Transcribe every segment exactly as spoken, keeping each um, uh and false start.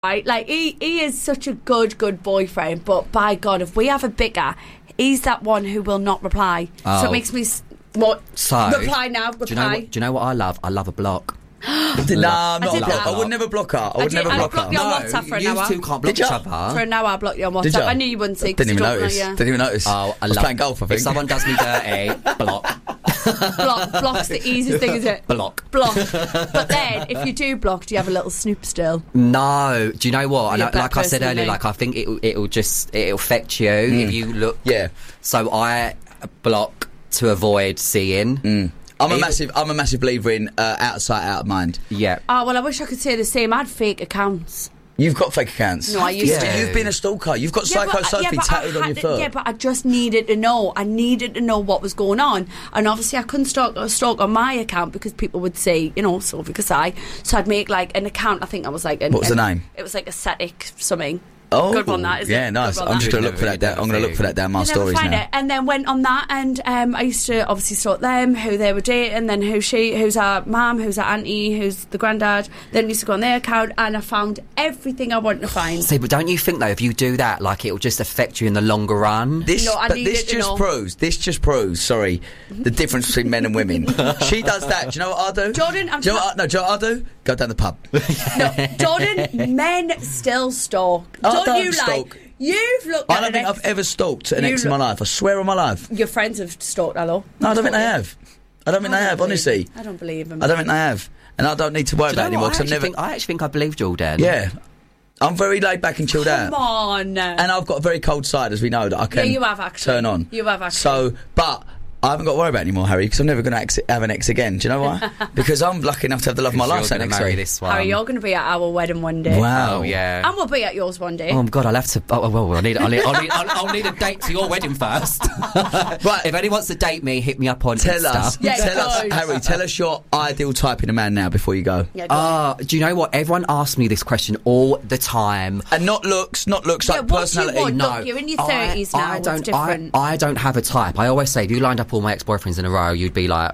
Right, like he, he is such a good, good boyfriend, but by God, if we have a bicker, he's that one who will not reply. Oh. So it makes me what? So reply now. Reply. Do you know what? Do you know what I love? I love a block. No, I'm not I a did block. that. I would never block her. I would I did- never I block blocked her. you on No, WhatsApp for an you hour. two can't block Did each ya? other. For an hour, I blocked you on Did WhatsApp. ya? I knew you wouldn't see. 'cause Didn't even you don't notice. know, yeah. Didn't even notice. Oh, I, I was love playing golf, I think. If someone does me dirty, block. Block, block's the easiest thing, is it? Block. Block. But then, if you do block, do you have a little snoop still? No. Do you know what? You're And a better like I said person than earlier, me. like I think it'll, it'll just it'll affect you if you look. Yeah. So I block to avoid seeing. Mm. I'm a Even- massive, I'm a massive believer in uh, out of sight, out of mind. Yeah. Oh, well, I wish I could say the same. I had fake accounts. You've got fake accounts. No, I used yeah. to. You've been a stalker. You've got Yeah, Psycho but- Sophie yeah, but I tattooed on had your to- foot. Yeah, but I just needed to know. I needed to know what was going on. And obviously I couldn't stalk, stalk on my account because people would say, you know, Sophie Kasai. So I'd make like an account. I think I was like... An, What was the an- name? It was like Aesthetic something. Oh, Good one, that, isn't yeah, it? nice. Good one, I'm that. just going to You'd look for never- that. Down, you'd I'm going to never look for that down my I never stories find now. it. And then went on that, and um, I used to obviously stalk them, who they were dating, then who she, who's our mum, who's our auntie, who's the granddad. Then I used to go on their account, and I found everything I wanted to find. See, but don't you think though, if you do that, like it'll just affect you in the longer run? This, No, I but needed this to just know. proves. This just proves. Sorry, the difference between men and women. She does that. Do you know what I do? Jordan, I'm do you know ta- what I, no, do you know what I do? Go down the pub. No, Jordan, men still stalk. I Don't, don't you stalk. like? You've looked I at don't an think ex- I've ever stalked an You ex in my look- life. I swear on my life. Your friends have stalked, hello? No, I don't think they have. I don't think I they don't have. believe- Honestly, I don't believe them. I don't think they have, and I don't need to worry Do you about it know anymore what? I, because I've actually never. think, I actually think I believe Jordan. Yeah, I'm very laid back and chilled Come out. on. And I've got a very cold side, as we know, that I can Yeah, you have actually. turn on. You have actually. So, but I haven't got to worry about it anymore, Harry, because I'm never going to have an ex again. Do you know why? Because I'm lucky enough to have the love of my life. You're sat going to next to marry me. this one. Harry, you're going to be at our wedding one day. Wow. Oh yeah. And we'll be at yours one day. Oh God, I'll have to. Oh well, I need. I'll need. I'll need, I'll, I'll need a date to your wedding first. Right. If anyone wants to date me, hit me up on Tell Insta. us, Yeah, tell us, good. Harry, tell us your ideal type in a man now before you go. Yeah, go on. Ah, do you know what? Everyone asks me this question all the time. And not looks, not looks, Yeah, like what do you personality. want? No, Look, you're in your I- thirties now, I it's don't. different. I, I don't have a type. I always say, if you lined up all my ex-boyfriends in a row, you'd be like,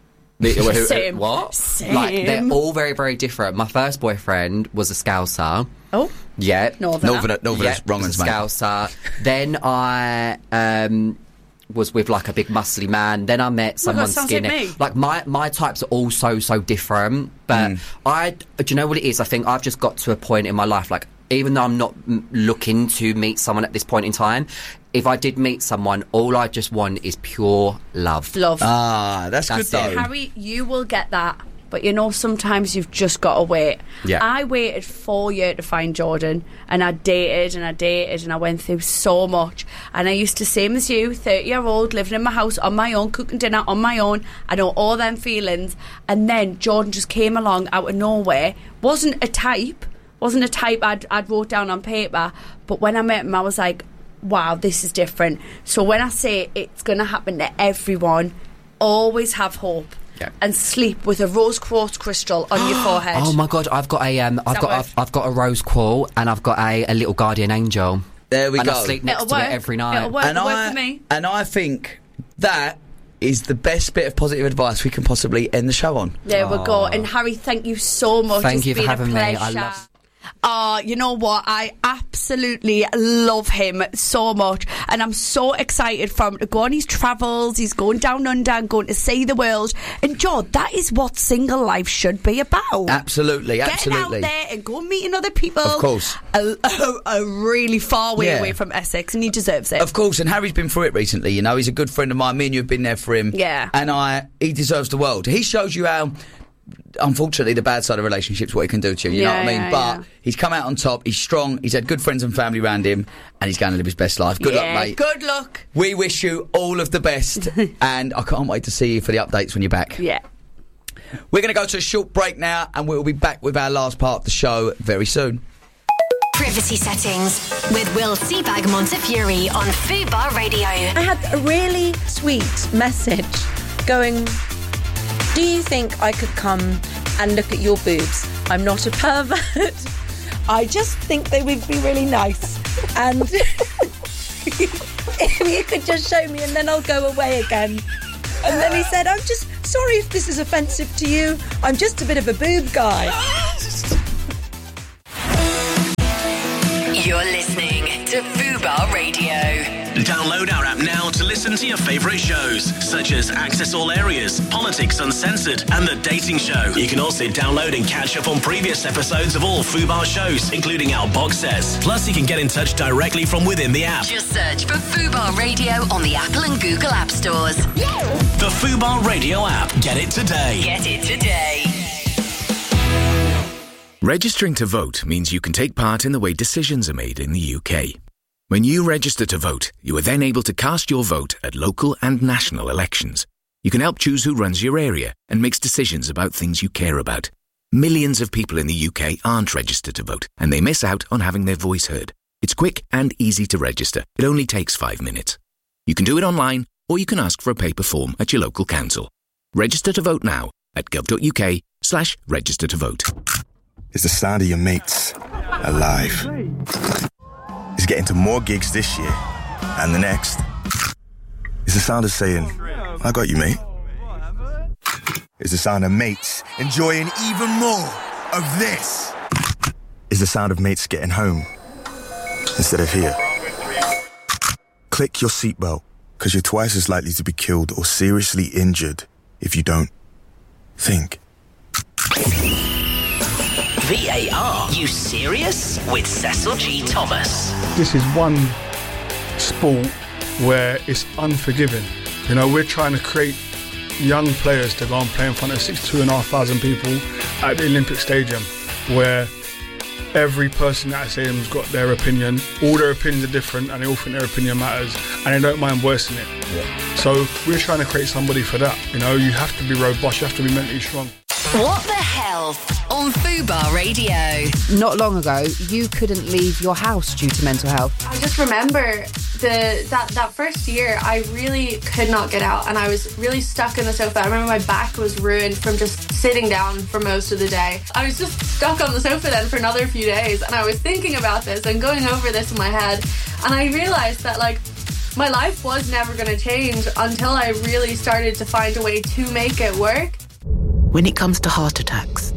Same. what? Same. Like they're all very, very different. My first boyfriend was a Scouser. Oh, Yeah, Northerner. Northerner, Northerners, yeah, wrong was ones, a mate. Scouser. Then I um, was with like a big muscly man. Then I met someone sounds like skinny. me. Like my my types are all so so different. But Mm. I, do you know what it is? I think I've just got to a point in my life, like even though I'm not m- looking to meet someone at this point in time, if I did meet someone, all I just want is pure love. love. Ah, that's, That's good it. though. Harry, you will get that. But you know, sometimes you've just got to wait. Yeah. I waited four years to find Jordan, and I dated and I dated and I went through so much. And I used to, same as you, thirty year old, living in my house on my own, cooking dinner on my own. I know all them feelings. And then Jordan just came along out of nowhere. Wasn't a type, wasn't a type I'd, I'd wrote down on paper. But when I met him, I was like, wow, this is different. So when I say it's going to happen to everyone, always have hope. Yeah. And sleep with a rose quartz crystal on your forehead. Oh my God, I've got a um, I've that got work? I've, I've got a rose quartz and I've got a, a little guardian angel. There we and go. I sleep next It'll to work. it every night. It'll work. and It'll I work for me. and I think that is the best bit of positive advice we can possibly end the show on. There we go. And Harry, thank you so much. Thank It's you for been a having me. I pleasure. love- Uh, you know what? I absolutely love him so much. And I'm so excited for him to go on his travels. He's going down under and going to see the world. And, Joe, that is what single life should be about. Absolutely, absolutely. Getting out there and going meeting other people. Of course. A, a, a really far way Yeah. away from Essex, and he deserves it. Of course, and Harry's been through it recently. You know, he's a good friend of mine. Me and you have been there for him. Yeah. And I, he deserves the world. He shows you how, unfortunately, the bad side of relationships, what it can do to you. You know Yeah, what I mean? yeah, but yeah. he's come out on top. He's strong. He's had good friends and family around him, and he's going to live his best life. Good yeah, luck, mate. Good luck. We wish you all of the best, and I can't wait to see you for the updates when you're back. Yeah. We're going to go to a short break now, and we'll be back with our last part of the show very soon. Privacy settings with Will Seabag Montefiore on Fubar Radio. I had a really sweet message going, do you think I could come and look at your boobs? I'm not a pervert. I just think they would be really nice. And if you could just show me and then I'll go away again. And then he said, I'm just sorry if this is offensive to you. I'm just a bit of a boob guy. You're listening to Fubar Radio. Download our app now to listen to your favourite shows, such as Access All Areas, Politics Uncensored, and The Dating Show. You can also download and catch up on previous episodes of all Fubar shows, including our box sets. Plus, you can get in touch directly from within the app. Just search for Fubar Radio on the Apple and Google App Stores. The Fubar Radio app. Get it today. Get it today. Registering to vote means you can take part in the way decisions are made in the U K. When you register to vote, you are then able to cast your vote at local and national elections. You can help choose who runs your area and makes decisions about things you care about. Millions of people in the U K aren't registered to vote, and they miss out on having their voice heard. It's quick and easy to register. It only takes five minutes. You can do it online, or you can ask for a paper form at your local council. Register to vote now at gov.uk slash register to vote. It's the sound of your mates alive. It's getting to more gigs this year and the next. It's the sound of saying, I got you, mate. It's the sound of mates enjoying even more of this. It's the sound of mates getting home instead of here. Click your seatbelt, because you're twice as likely to be killed or seriously injured if you don't think. V A R, you serious? With Cecil G. Thomas. This is one sport where it's unforgiving. You know, we're trying to create young players to go and play in front of sixty-two and a half thousand people at the Olympic Stadium, where every person at that stadium's got their opinion. All their opinions are different, and they all think their opinion matters, and they don't mind voicing it. Yeah. So we're trying to create somebody for that. You know, you have to be robust, you have to be mentally strong. What the Health on Fubar Radio. Not long ago, you couldn't leave your house due to mental health. I just remember the that, that first year, I really could not get out, and I was really stuck in the sofa. I remember my back was ruined from just sitting down for most of the day. I was just stuck on the sofa then for another few days, and I was thinking about this and going over this in my head, and I realised that, like, my life was never going to change until I really started to find a way to make it work. When it comes to heart attacks,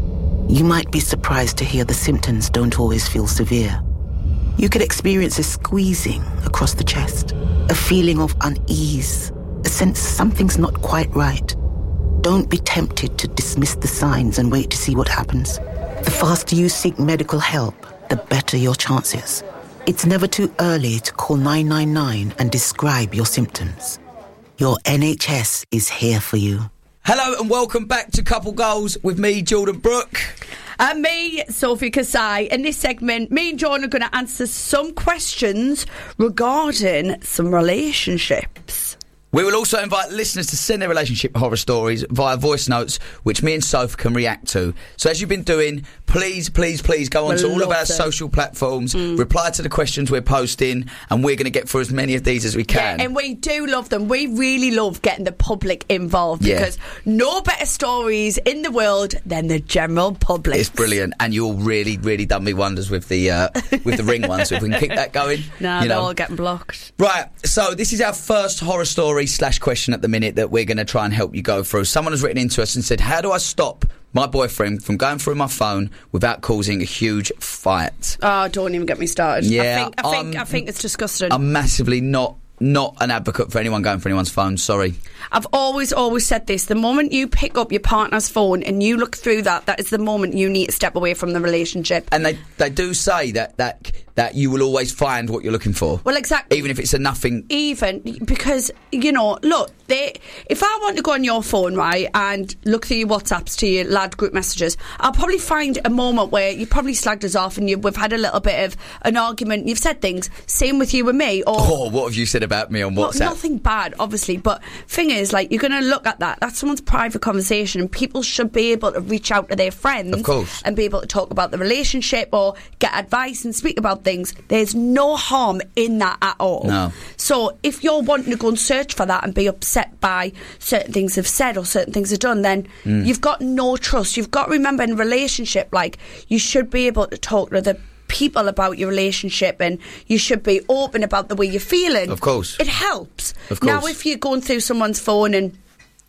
you might be surprised to hear the symptoms don't always feel severe. You could experience a squeezing across the chest, a feeling of unease, a sense something's not quite right. Don't be tempted to dismiss the signs and wait to see what happens. The faster you seek medical help, the better your chances. It's never too early to call nine nine nine and describe your symptoms. Your N H S is here for you. Hello and welcome back to Couple Goals with me, Jordan Brooke. And me, Sophie Kasai. In this segment, me and John are going to answer some questions regarding some relationships. We will also invite listeners to send their relationship horror stories via voice notes, which me and Soph can react to. So as you've been doing, please, please, please go on to all of our them. social platforms, mm. reply to the questions we're posting, and we're going to get through as many of these as we can. Yeah, and we do love them. We really love getting the public involved, yeah. because no better stories in the world than the general public. It's brilliant, and you've really, really done me wonders with the uh, with the ring one, so if we can keep that going. No, you they're know. all getting blocked. Right, so this is our first horror story slash question at the minute that we're going to try and help you go through. Someone has written into us and said, how do I stop my boyfriend from going through my phone without causing a huge fight? Oh, don't even get me started. Yeah, I think, I think, um, I think it's disgusting. I'm massively not not an advocate for anyone going for anyone's phone, sorry. I've always, always said this. The moment you pick up your partner's phone and you look through that, that is the moment you need to step away from the relationship. And they, they do say that, that that you will always find what you're looking for. Well, exactly. Even if it's a nothing. Even, because, you know, look, they, if I want to go on your phone, right, and look through your WhatsApps to your lad group messages, I'll probably find a moment where you probably slagged us off and you, we've had a little bit of an argument, you've said things, same with you and me. Or, oh, what have you said about me on WhatsApp? Well, nothing bad, obviously, but thing is, like, you're going to look at that. That's someone's private conversation, and people should be able to reach out to their friends. Of course. And be able to talk about the relationship or get advice and speak about things. There's no harm in that at all. No. So if you're wanting to go and search for that and be upset by certain things they've said or certain things they've done, then mm. you've got no trust. You've got to remember, in a relationship, like, you should be able to talk to the people about your relationship, and you should be open about the way you're feeling. Of course. It helps. Of course. Now, if you're going through someone's phone and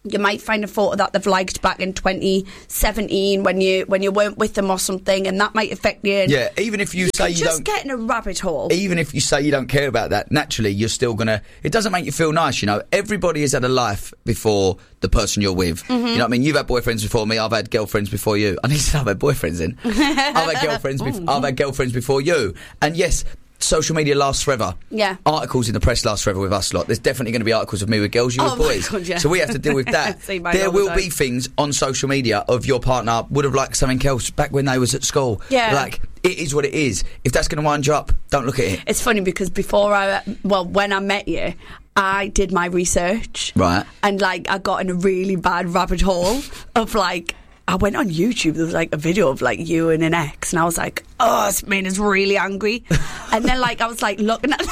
You might find a photo that they've liked back in twenty seventeen when you when you weren't with them or something, and that might affect you. Yeah, even if you, you say you just don't get in a rabbit hole. Even if you say you don't care about that, naturally you're still gonna. It doesn't make you feel nice, you know. Everybody has had a life before the person you're with. Mm-hmm. You know what I mean? You've had boyfriends before me. I've had girlfriends before you. I need to say I've had boyfriends in. I've had girlfriends. Bef- I've had girlfriends before you. And yes, social media lasts forever. Yeah. Articles in the press last forever with us lot. There's definitely going to be articles of me with girls, you Oh with my boys. God, yeah. So we have to deal with that. See mine There all the will time. be things on social media of your partner would have liked something else back when they was at school. Yeah. Like, it is what it is. If that's going to wind you up, don't look at it. It's funny because before I, well, when I met you, I did my research. Right. And, like, I got in a really bad rabbit hole of, like, I went on YouTube, there was, like, a video of, like, you and an ex, and I was like, oh, this man is really angry. And then, like, I was, like, looking at...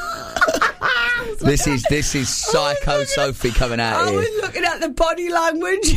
This is this is psycho Sophie coming out I here. was looking at the body language.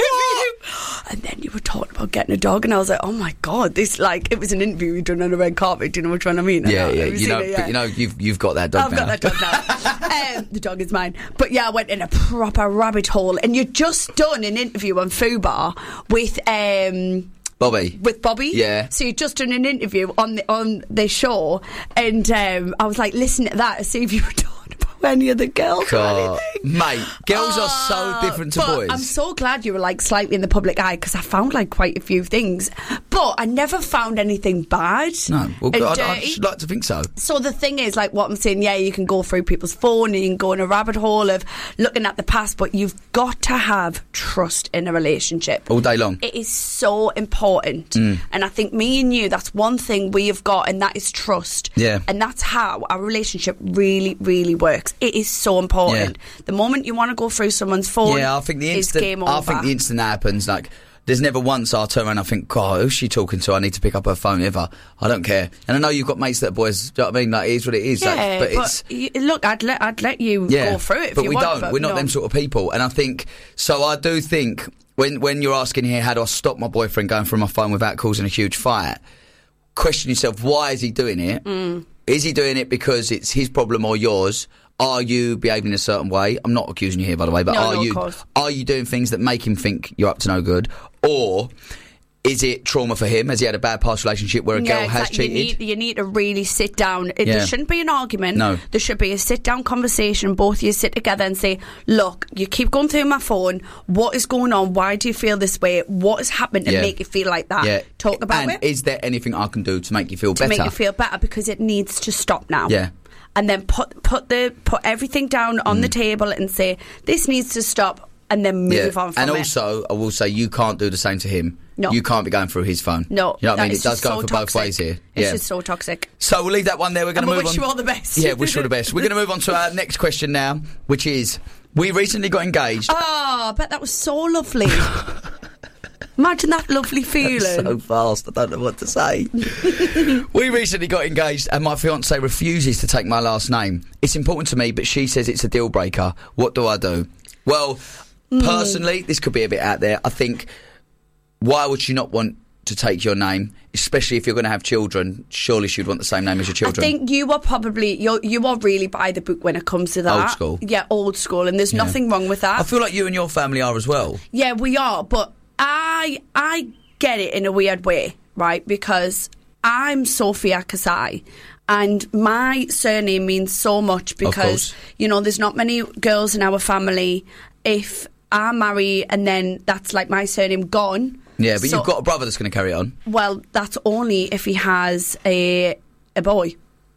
And then you were talking about getting a dog, and I was like, oh my God, this, like, it was an interview you'd done on a red carpet. Do you know which one I mean? Yeah, I know. yeah. Have You seen know, it? Yeah. but you know, you've you've got that dog I've now. got that dog now. um, the dog is mine. But yeah, I went in a proper rabbit hole, and you'd just done an interview on Fubar with um Bobby. with Bobby. Yeah. So you'd just done an interview on the on the show, and um, I was like, listen to that to see if you were talking about any of the girls or God. anything. Mate, girls are so Uh, different to but boys. I'm so glad you were, like, slightly in the public eye, because I found, like, quite a few things, but I never found anything bad. no, well, and I'd, dirty. I'd just like to think so. So the thing is, like what I'm saying, yeah, you can go through people's phone and you can go in a rabbit hole of looking at the past, but you've got to have trust in a relationship. All day long. It is so important. Mm. And I think me and you, that's one thing we have got, and that is trust. Yeah. And that's how our relationship really, really works. It is so important. Yeah. The moment you want to go through someone's phone, Yeah, I think the is instant. game over. I think the instant that happens, like, there's never once I'll turn around and I think, God, who's she talking to? I need to pick up her phone ever. I don't care. And I know you've got mates that are boys. Do you know what I mean? Like, it is what it is. Like, Yeah, but but, it's. y look, I'd let I'd let you Yeah, go through it if but you we want. don't. but We're not no. them sort of people. And I think so. I do think when when you're asking here, how do I stop my boyfriend going through my phone without causing a huge fight? Question yourself: why is he doing it? Mm. Is he doing it because it's his problem or yours? Are you behaving in a certain way? I'm not accusing you here, by the way, but No, are no, of you course. are you doing things that make him think you're up to no good, or is it trauma for him? Has he had a bad past relationship where a Yeah, girl has exactly. cheated? You need, you need to really sit down. It, Yeah. There shouldn't be an argument. No. There should be a sit-down conversation. Both of you sit together and say, look, you keep going through my phone. What is going on? Why do you feel this way? What has happened to Yeah. make you feel like that? Yeah. Talk about and it. is there anything I can do to make you feel to better? make you feel better, because it needs to stop now. Yeah. And then put put the put everything down on the table and say, this needs to stop, and then move Yeah. on from and it. also, I will say, you can't do the same to him. No. You can't be going through his phone. No, You know what I that mean? is It does just go so for toxic. both ways here. It's yeah. just so toxic. So we'll leave that one there. We're going And to we move wish on. you all the best. Yeah, wish you all the best. We're going to move on to our next question now, which is, we recently got engaged. Oh, I bet that was so lovely. Imagine that lovely feeling. So fast, I don't know what to say. We recently got engaged and my fiance refuses to take my last name. It's important to me, but she says it's a deal breaker. What do I do? Well, Mm. personally, this could be a bit out there. I think, why would she not want to take your name, especially if you're going to have children? Surely she'd want the same name as your children. I think you are probably you're, you are really by the book when it comes to that. Old school. Yeah, old school, and there's Yeah. nothing wrong with that. I feel like you and your family are as well. Yeah, we are, but I I get it in a weird way, right? Because I'm Sophia Kasai, and my surname means so much because, course. you know, there's not many girls in our family. If I marry and then that's like my surname gone. Yeah, but So- you've got a brother that's going to carry it on. Well, that's only if he has a a boy.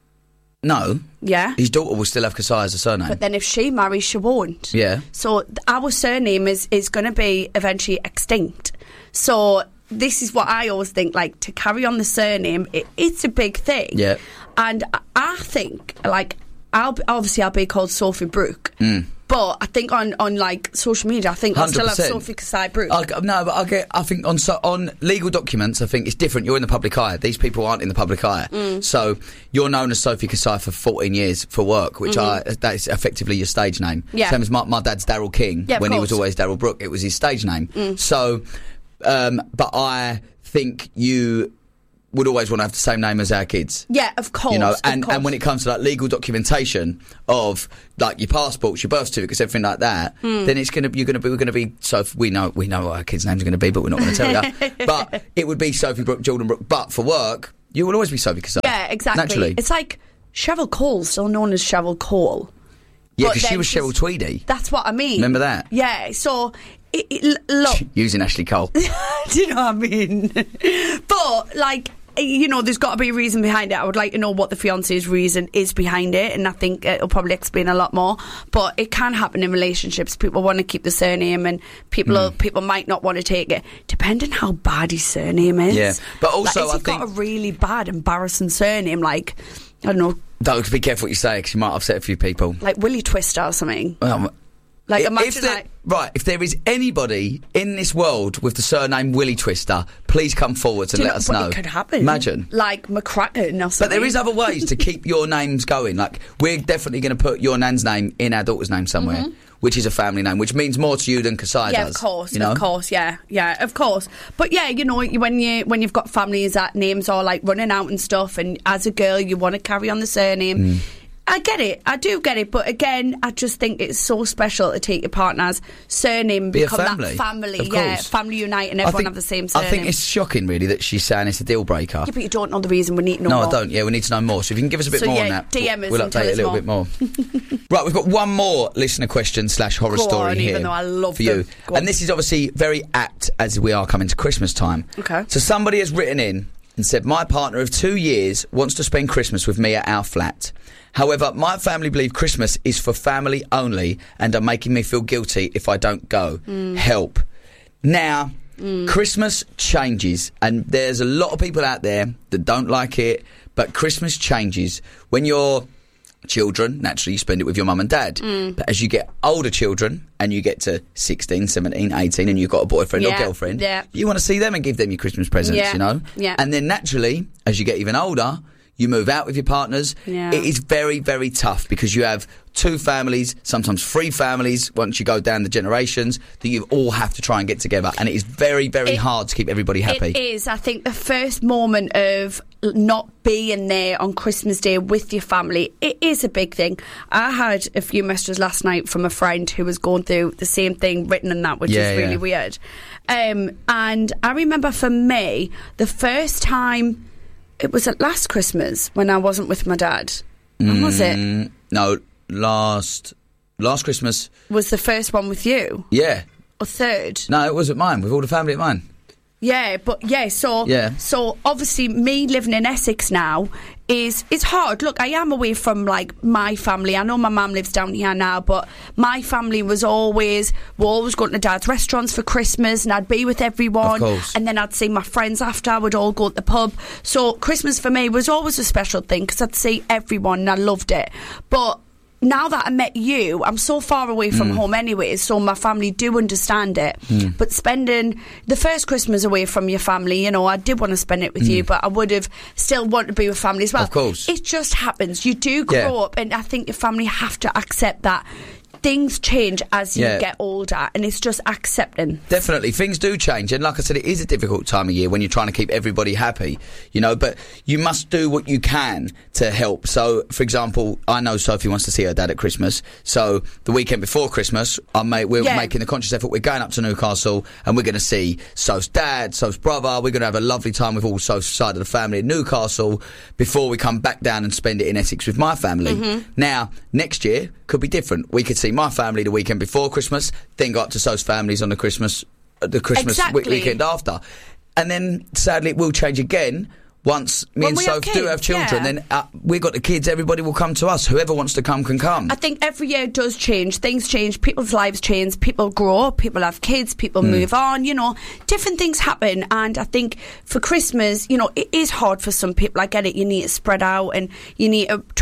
No. Yeah. His daughter will still have Kasai as a surname. But then if she marries, she won't. Yeah. So th- our surname is, is going to be eventually extinct. So this is what I always think, like, to carry on the surname, it, it's a big thing. Yeah. And I, I think, like, I'll be, obviously I'll be called Sophie Brooke. Mm. But I think on, on like social media, I think I'll still have one hundred percent. Sophie Kasai Brooke. I, no, but I get. I think on so, on legal documents, I think it's different. You're in the public eye. These people aren't in the public eye. Mm. So you're known as Sophie Kasai for fourteen years for work, which Mhm. I that is effectively your stage name. Yeah. Same as my, my dad's Daryl King. Yeah, of when he was course. always Daryl Brooke, it was his stage name. Mm. So, um, but I think you would always want to have the same name as our kids. Yeah, of course. You know, of and, course. and when it comes to like legal documentation of like your passports, your birth certificates, everything like that, Hmm. then it's gonna you're gonna be we're gonna be Sophie. We know we know what our kids' names are gonna be, but we're not gonna tell you. But it would be Sophie Brooke, Jordan Brooke. But for work, you will always be Sophie Casella. Yeah, exactly. Naturally, It's like Cheryl Cole, still known as Cheryl Cole. yeah, but because she then was she's- Cheryl Tweedy. That's what I mean. Remember that? Yeah. So, it, it, l- look, Using Ashley Cole. do you know what I mean? But like, you know, there's got to be a reason behind it. I would like to know what the fiance's reason is behind it, and I think it'll probably explain a lot more. But it can happen in relationships. People want to keep the surname, and people Mm. people might not want to take it, depending how bad his surname is. Yeah, but also like, I if he think- got a really bad, embarrassing surname, like I don't know, Don't be careful what you say because you might upset a few people. like Willie Twister or something. Um, Like if imagine there, like. right, if there is anybody in this world with the surname Willie Twister, please come forwards and Do you let know- us but know. It could happen. Imagine. Like McCracken or something. But there is other ways to keep your names going. Like, we're definitely going to put your nan's name in our daughter's name somewhere, Mhm. which is a family name, which means more to you than Kasai Yeah, does. of course, you know? of course, yeah, yeah, of course. But yeah, you know, you- when you when you've got families that names are like running out and stuff, and as a girl you want to carry on the surname. Mm. I get it, I do get it, but again, I just think it's so special to take your partner's surname, Be a become family, that family, of yeah, course. family unite, and I everyone think- have the same I surname. think it's shocking, really, that she's saying it's a deal breaker. Yeah, but you don't know the reason. We need to know No, more. I don't. Yeah, we need to know more. So if you can give us a bit So, more yeah, on that, D M us we'll and tell update it a us little more. bit more. Right, we've got one more listener question slash horror Go story on, here even though I love for them. you. Go on. And this is obviously very apt as we are coming to Christmas time. Okay. So somebody has written in and said, my partner of two years wants to spend Christmas with me at our flat. However, my family believe Christmas is for family only and are making me feel guilty if I don't go. Mm. Help. Now, Christmas changes, and there's a lot of people out there that don't like it, but Christmas changes. When you're children, naturally you spend it with your mum and dad. Mm. But as you get older children, and you get to sixteen, seventeen, eighteen, and you've got a boyfriend or Yeah, girlfriend, yeah. you want to see them and give them your Christmas presents, Yeah, you know? yeah. And then naturally, as you get even older, you move out with your partners. Yeah. It is very, very tough because you have two families, sometimes three families, once you go down the generations, that you all have to try and get together. And it is very, very It- hard to keep everybody happy. It is. I think the first moment of not being there on Christmas Day with your family, it is a big thing. I had a few messages last night from a friend who was going through the same thing written in that, which Yeah, is really yeah. weird. Um, and I remember for me, the first time, it was at last Christmas when I wasn't with my dad. When was it? Mm, No, last last Christmas. Was the first one with you? Yeah. Or third? No, it was at mine, with all the family at mine. Yeah, but yeah, so Yeah. so obviously me living in Essex now is it's hard. Look, I am away from like my family. I know my mum lives down here now, but my family was always we're always going to dad's restaurants for Christmas, and I'd be with everyone. Of course. And then I'd see my friends after. I would all go to the pub. So Christmas for me was always a special thing because I'd see everyone and I loved it. But now that I met you, I'm so far away from Mm. home anyways, so my family do understand it. Mm. But spending the first Christmas away from your family, you know, I did want to spend it with you, but I would have still wanted to be with family as well. Of course. It just happens. You do grow Yeah. up, and I think your family have to accept that things change as you Yeah. get older, and it's just accepting. Definitely, things do change, and like I said, it is a difficult time of year when you're trying to keep everybody happy, you know. But you must do what you can to help. So, for example, I know Sophie wants to see her dad at Christmas, so the weekend before Christmas, I may, we're Yeah. making the conscious effort. We're going up to Newcastle, and we're going to see Soph's dad, Soph's brother. We're going to have a lovely time with all Soph's side of the family in Newcastle before we come back down and spend it in Essex with my family. Mhm. Now, next year could be different. We could see my family the weekend before Christmas, then go up to So's families on the Christmas uh, the Christmas Exactly. week- weekend after. And then, sadly, it will change again once me When and we have Soph do have kids, children. yeah. Then uh, we've got the kids, everybody will come to us. Whoever wants to come can come. I think every year does change. Things change. People's lives change. People grow up. People have kids. People Mm. move on. You know, different things happen. And I think for Christmas, you know, it is hard for some people. I get it. You need to spread out and you need to try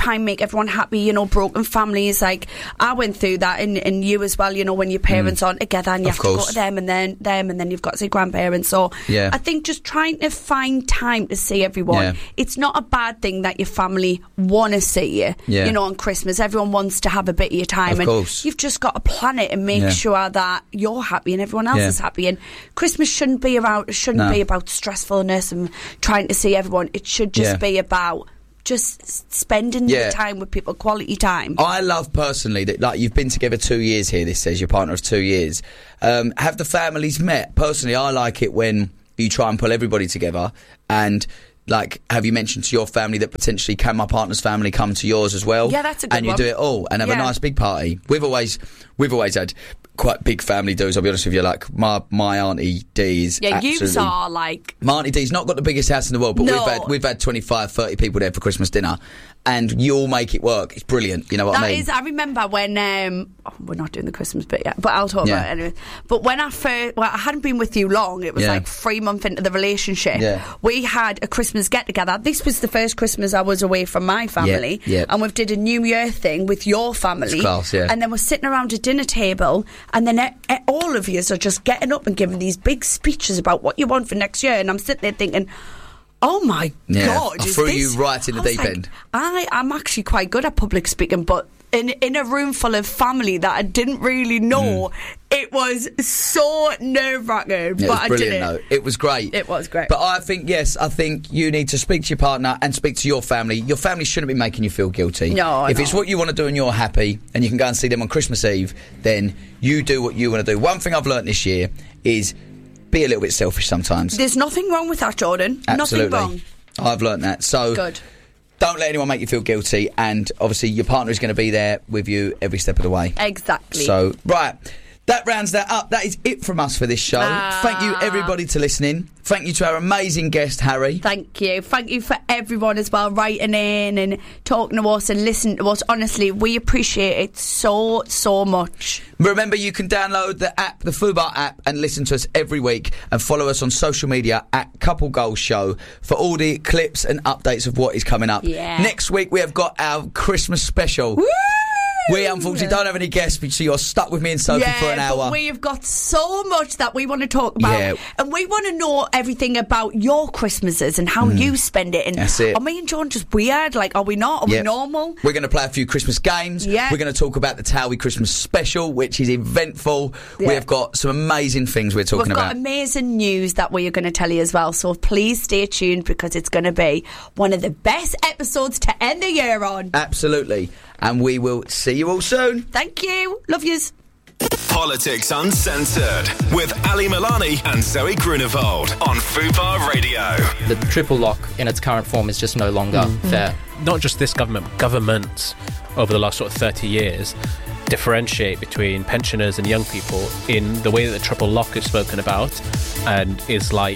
try and make everyone happy, you know, broken families. Like, I went through that, and, and you as well, you know, when your parents mm. aren't together and you of have course. to go to them and then them and then you've got to see grandparents. So yeah. I think just trying to find time to see everyone. Yeah. It's not a bad thing that your family want to see you, yeah. you know, on Christmas. Everyone wants to have a bit of your time. Of and course. You've just got to plan it and make yeah. sure that you're happy and everyone else yeah. is happy. And Christmas shouldn't be about, shouldn't no. be about stressfulness and trying to see everyone. It should just yeah. be about just spending Yeah. the time with people, quality time. I love personally that, like, you've been together two years here, this says your partner of two years. Um, have the families met? Personally, I like it when you try and pull everybody together. And, like, have you mentioned to your family that potentially can my partner's family come to yours as well? Yeah, that's a good And you one. do it all and have Yeah. a nice big party. We've always, we've always had quite big family do's, I'll be honest with you. Like, my, my auntie Dee is Yeah, absolutely... yous are like... My auntie Dee's not got the biggest house in the world, but No. we've had we've had twenty-five, thirty people there for Christmas dinner, and you all make it work. It's brilliant, you know what That I mean? is, I remember when, um, oh, we're not doing the Christmas bit yet, but I'll talk Yeah. about it anyway. But when I first, well, I hadn't been with you long, it was Yeah. like three months into the relationship. Yeah. We had a Christmas get together. This was the first Christmas I was away from my family. Yeah, yeah. And we did a New Year thing with your family. It's class, yeah. And then we're sitting around a dinner table, and then e- e- all of you are just getting up and giving these big speeches about what you want for next year. And I'm sitting there thinking, oh my Yeah, God. I is threw this... you right in the I was deep like, end. I, I'm actually quite good at public speaking, but in in a room full of family that I didn't really know, mm. it was so nerve-wracking. Yeah, but it was I brilliant, did it. though. It was great. It was great. But I think, yes, I think you need to speak to your partner and speak to your family. Your family shouldn't be making you feel guilty. No, If no. it's what you want to do and you're happy and you can go and see them on Christmas Eve, then you do what you want to do. One thing I've learnt this year is be a little bit selfish sometimes. There's nothing wrong with that, Jordan. Absolutely. Nothing wrong. I've learnt that. So Good. don't let anyone make you feel guilty, and obviously your partner is going to be there with you every step of the way. Exactly. So, right, that rounds that up. That is it from us for this show. Ah. Thank you, everybody, to listening. Thank you to our amazing guest, Harry. Thank you. Thank you for everyone as well, writing in and talking to us and listening to us. Honestly, we appreciate it so, so much. Remember, you can download the app, the Fubar app, and listen to us every week, and follow us on social media at Couple Goals Show for all the clips and updates of what is coming up. Yeah. Next week, we have got our Christmas special. Woo! We unfortunately don't have any guests, so you're stuck with me and Sophie yeah, for an hour. But we have got so much that we want to talk about. Yeah. And we want to know everything about your Christmases and how mm. you spend it. And That's it. Are me and John just weird? Like, are we not? Are Yep. we normal? We're going to play a few Christmas games. Yeah. We're going to talk about the Towie Christmas special, which is eventful. Yeah. We have got some amazing things we're talking We've got about. amazing news that we are going to tell you as well. So please stay tuned, because it's going to be one of the best episodes to end the year on. Absolutely. And we will see you all soon. Thank you. Love yous. Politics Uncensored with Ali Milani and Zoe Grunewald on Fubar Radio. The triple lock in its current form is just no longer Mm. fair. Not just this government, governments over the last sort of thirty years differentiate between pensioners and young people in the way that the triple lock is spoken about, and is like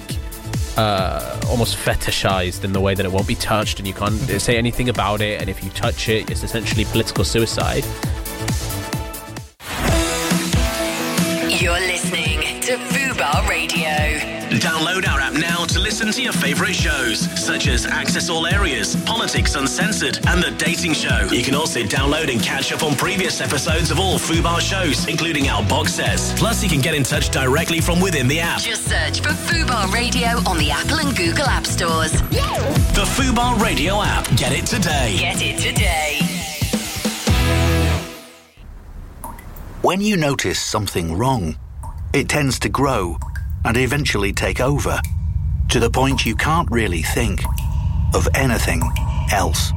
uh, almost fetishized in the way that it won't be touched and you can't say anything about it, and if you touch it, it's essentially political suicide. You're listening to Fubar Radio. Download our app now to listen to your favourite shows, such as Access All Areas, Politics Uncensored, and The Dating Show. You can also download and catch up on previous episodes of all Fubar shows, including our box sets. Plus, you can get in touch directly from within the app. Just search for Fubar Radio on the Apple and Google App Stores. The Fubar Radio app. Get it today. Get it today. When you notice something wrong, it tends to grow and eventually take over, to the point you can't really think of anything else.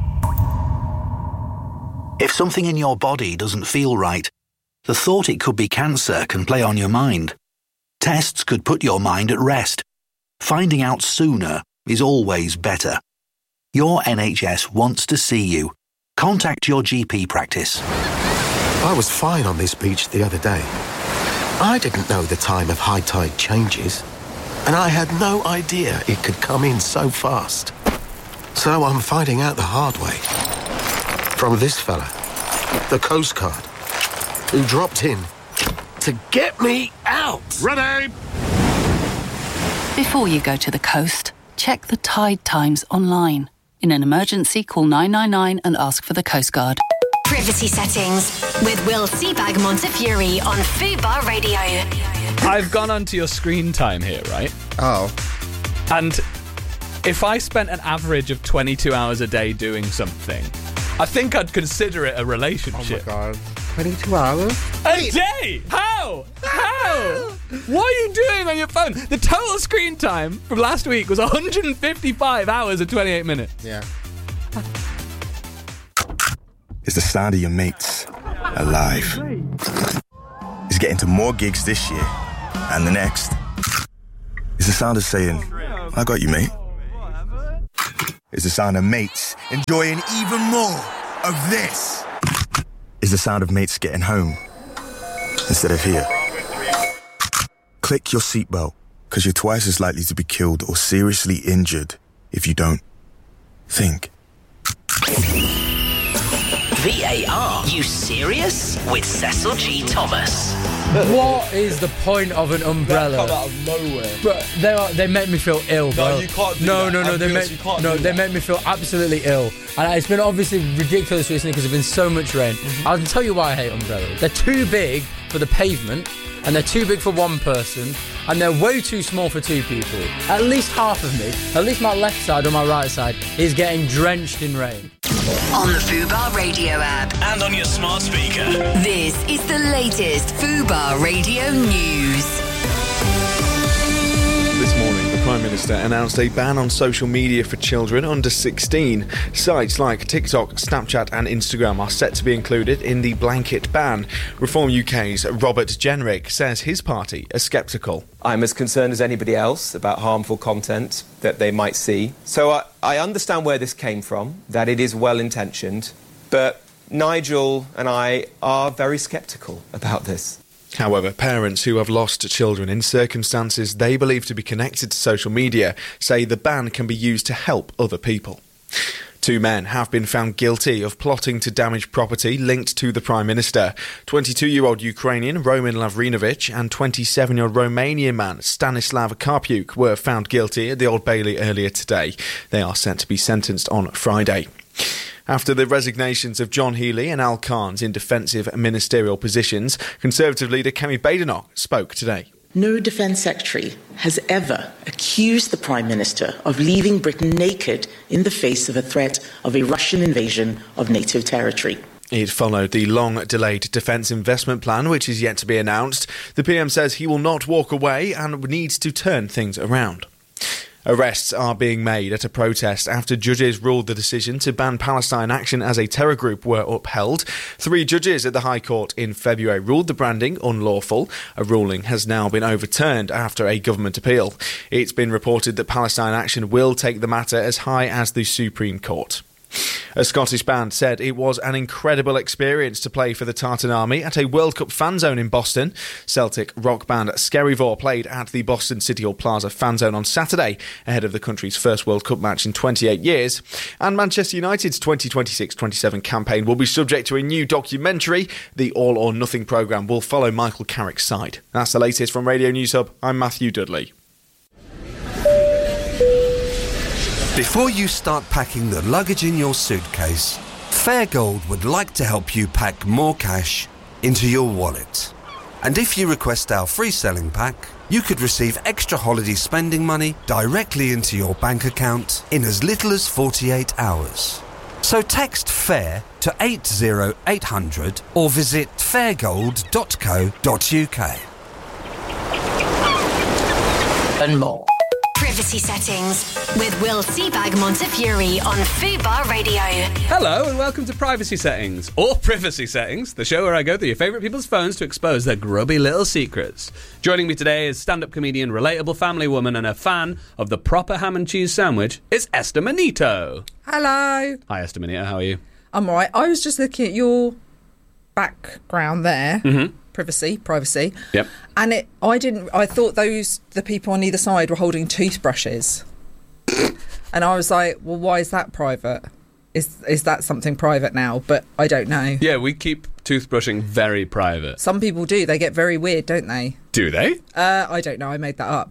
If something in your body doesn't feel right, the thought it could be cancer can play on your mind. Tests could put your mind at rest. Finding out sooner is always better. Your N H S wants to see you. Contact your G P practice. I was fine on this beach the other day. I didn't know the time of high tide changes, and I had no idea it could come in so fast. So I'm finding out the hard way. From this fella, the Coast Guard, who dropped in to get me out. Ready! Before you go to the coast, check the tide times online. In an emergency, call nine nine nine and ask for the Coast Guard. Privacy Settings with Will Seabag Montefiore on Fubar Radio. I've gone onto your screen time here, right? Oh. And if I spent an average of twenty-two hours a day doing something, I think I'd consider it a relationship. Oh my God. twenty-two hours? A day? How? How? What are you doing on your phone? The total screen time from last week was one hundred fifty-five hours and twenty-eight minutes. Yeah. It's the sound of your mates alive. It's getting to more gigs this year and the next. It's the sound of saying, I got you, mate. It's the sound of mates enjoying even more of this. It's the sound of mates getting home instead of here. Click your seatbelt, because you're twice as likely to be killed or seriously injured if you don't. Think. V A R, you serious? With Cecil G. Thomas. What is the point of an umbrella? They come out of nowhere. But they are, they make me feel ill, bro. No, you can't do no, that. No, no, I'm they honest, make you can't no, do they that. make me feel absolutely ill. And it's been obviously ridiculous recently because there's been so much rain. Mm-hmm. I'll tell you why I hate umbrellas. They're too big for the pavement, and they're too big for one person, and they're way too small for two people. At least half of me, at least my left side or my right side, is getting drenched in rain. On the Fubar Radio app. And on your smart speaker. This is the latest Fubar Radio news. This morning, the Prime Minister announced a ban on social media for children under sixteen. Sites like TikTok, Snapchat and Instagram are set to be included in the blanket ban. Reform U K's Robert Jenrick says his party is sceptical. I'm as concerned as anybody else about harmful content that they might see. So I, I understand where this came from, that it is well-intentioned, but Nigel and I are very sceptical about this. However, parents who have lost children in circumstances they believe to be connected to social media say the ban can be used to help other people. Two men have been found guilty of plotting to damage property linked to the Prime Minister. twenty-two-year-old Ukrainian Roman Lavrinovich and twenty-seven-year-old Romanian man Stanislav Karpiuk were found guilty at the Old Bailey earlier today. They are set to be sentenced on Friday. After the resignations of John Healey and Al Carnes in defensive ministerial positions, Conservative leader Kemi Badenoch spoke today. No Defence Secretary has ever accused the Prime Minister of leaving Britain naked in the face of a threat of a Russian invasion of NATO territory. It followed the long-delayed defence investment plan, which is yet to be announced. The P M says he will not walk away and needs to turn things around. Arrests are being made at a protest after judges ruled the decision to ban Palestine Action as a terror group were upheld. Three judges at the High Court in February ruled the branding unlawful. A ruling has now been overturned after a government appeal. It's been reported that Palestine Action will take the matter as high as the Supreme Court. A Scottish band said it was an incredible experience to play for the Tartan Army at a World Cup fan zone in Boston. Celtic rock band Skerryvore played at the Boston City Hall Plaza fan zone on Saturday ahead of the country's first World Cup match in twenty-eight years. And Manchester United's twenty twenty-six twenty-seven campaign will be subject to a new documentary. The All or Nothing programme will follow Michael Carrick's side. That's the latest from Radio News Hub. I'm Matthew Dudley. Before you start packing the luggage in your suitcase, Fairgold would like to help you pack more cash into your wallet. And if you request our free selling pack, you could receive extra holiday spending money directly into your bank account in as little as forty-eight hours. So text FAIR to eight zero eight hundred or visit fairgold dot co dot uk. And more. Privacy Settings with Will Seabag Montefiore on Fubar Radio. Hello and welcome to Privacy Settings, or Privacy Settings, the show where I go through your favourite people's phones to expose their grubby little secrets. Joining me today is stand-up comedian, relatable family woman and a fan of the proper ham and cheese sandwich, it's Esther Manito. Hello. Hi Esther Manito, how are you? I'm alright. I was just looking at your background there. Mm-hmm. Privacy, privacy. Yep. And it, I didn't, I thought those, the people on either side were holding toothbrushes. And I was like, well, why is that private? Is is that something private now? But I don't know. Yeah, we keep toothbrushing very private. Some people do. They get very weird, don't they? Do they? Uh, I don't know. I made that up.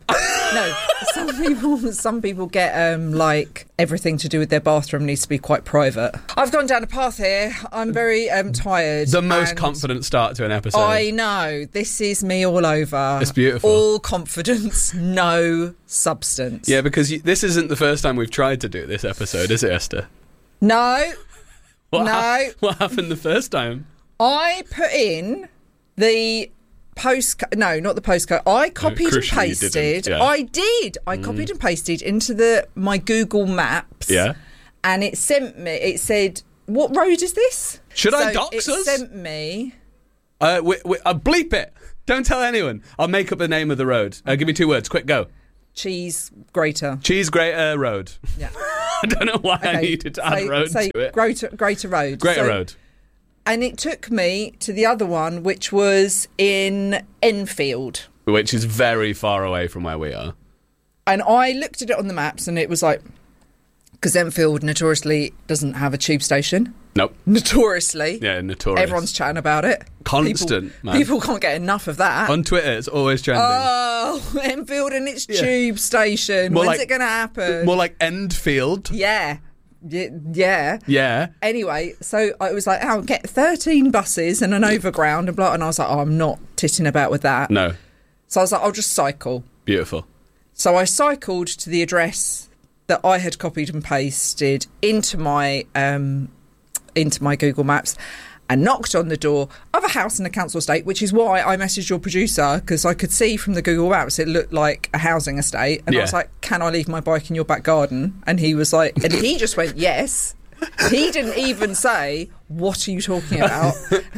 No, some people some people get um, like everything to do with their bathroom needs to be quite private. I've gone down a path here. I'm very um, tired. The most and confident start to an episode. I know. This is me all over. It's beautiful. All confidence, no substance. Yeah, because you, this isn't the first time we've tried to do this episode, is it, Esther? No. What no. Ha- what happened the first time? I put in the postcode. No, not the postcode. I copied and crucially, you pasted. didn't, yeah. I did. I Mm. copied and pasted into the my Google Maps. Yeah. And it sent me. It said, "What road is this?" Should I So dox it us? sent me. Uh, we, we, uh, bleep it. Don't tell anyone. I'll make up the name of the road. Uh, give me two words. Quick, go. Cheese grater. Cheese Grater Road. Yeah. I don't know why I Okay, needed to add say- road say to it. Greater, Greater Road. Greater So- Road. And it took me to the other one, which was in Enfield. Which is very far away from where we are. And I looked at it on the maps, and it was like, because Enfield notoriously doesn't have a tube station. Nope. Notoriously. Yeah, notorious. Everyone's chatting about it. Constant, people, man. People can't get enough of that. On Twitter, it's always trending. Oh, Enfield and its Yeah. tube station. More When's like- it going to happen? More like Endfield. Yeah. Y- Yeah. Yeah. Anyway, so I was like, I'll get thirteen buses and an overground and blah. And I was like, oh, I'm not titting about with that. No. So I was like, I'll just cycle. Beautiful. So I cycled to the address that I had copied and pasted into my um, into my Google Maps and knocked on the door of a house in a council estate, which is why I messaged your producer, because I could see from the Google Maps it looked like a housing estate. And Yeah. I was like, can I leave my bike in your back garden? And he was like, and he just went, yes. He didn't even say, what are you talking about?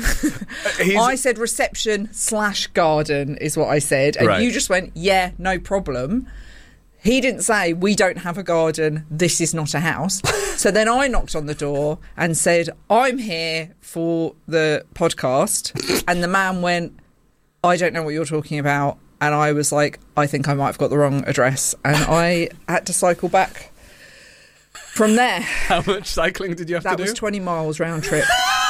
I said reception slash garden is what I said. And Right. you just went, yeah, no problem. He didn't say, we don't have a garden, this is not a house. So then I knocked on the door and said, I'm here for the podcast. And the man went, I don't know what you're talking about. And I was like, I think I might have got the wrong address. And I had to cycle back from there. How much cycling did you have That to do? was twenty miles round trip.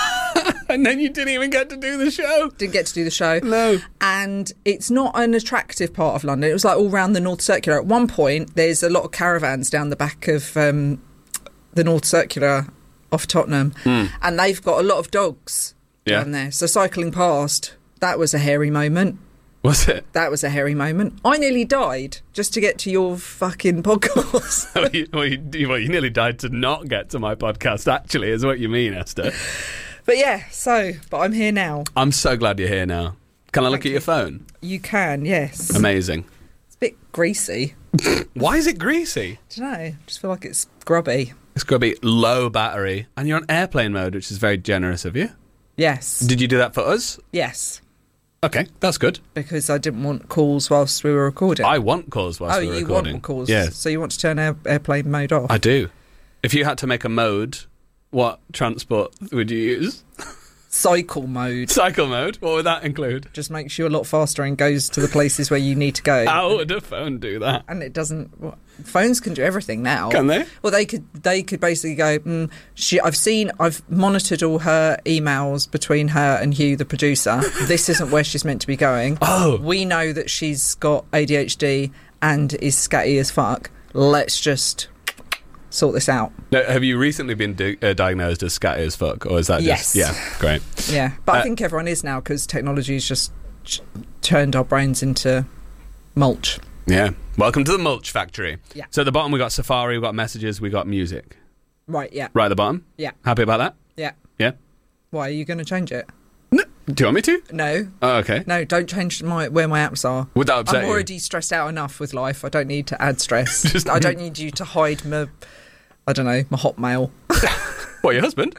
And then you didn't even get to do the show. Didn't get to do the show. No. And it's not an attractive part of London. It was like all round the North Circular. At one point, there's a lot of caravans down the back of um, the North Circular off Tottenham. Mm. And they've got a lot of dogs Yeah. down there. So cycling past, that was a hairy moment. Was it? That was a hairy moment. I nearly died just to get to your fucking podcast. well, you, well, you, well, you nearly died to not get to my podcast, actually, is what you mean, Esther. But yeah, so, but I'm here now. I'm so glad you're here now. Can I look at your phone? You can, yes. Amazing. It's a bit greasy. Why is it greasy? I don't know. I just feel like it's grubby. It's got to be low battery. And you're on airplane mode, which is very generous of you. Yes. Did you do that for us? Yes. Okay, that's good. Because I didn't want calls whilst we were recording. I want calls whilst oh, we were you recording. want calls? Yeah. So you want to turn air, airplane mode off? I do. If you had to make a mode, what transport would you use? Cycle mode. Cycle mode? What would that include? Just makes you a lot faster and goes to the places where you need to go. How would a phone do that? And it doesn't. Well, phones can do everything now. Can they? Well, they could. They could basically go. Mm, she, I've seen. I've monitored all her emails between her and Hugh, the producer. This isn't where she's meant to be going. Oh. We know that she's got A D H D and is scatty as fuck. Let's just sort this out. Now, have you recently been di- uh, diagnosed as scatty as fuck, or is that Yes. just yeah, great? Yeah, but Uh, I think everyone is now because technology's just ch- turned our brains into mulch. Yeah. Welcome to the mulch factory. Yeah. So at the bottom we got Safari, we got messages, we got music. Right. Yeah. Right at the bottom. Yeah. Happy about that? Yeah. Yeah. Why are you going to change it? No. Do you want me to? No. Oh, okay. No, don't change my where my apps are. Would that upset I'm you? already stressed out enough with life. I don't need to add stress. Just- I don't need you to hide my, I don't know, my Hotmail. What, your husband?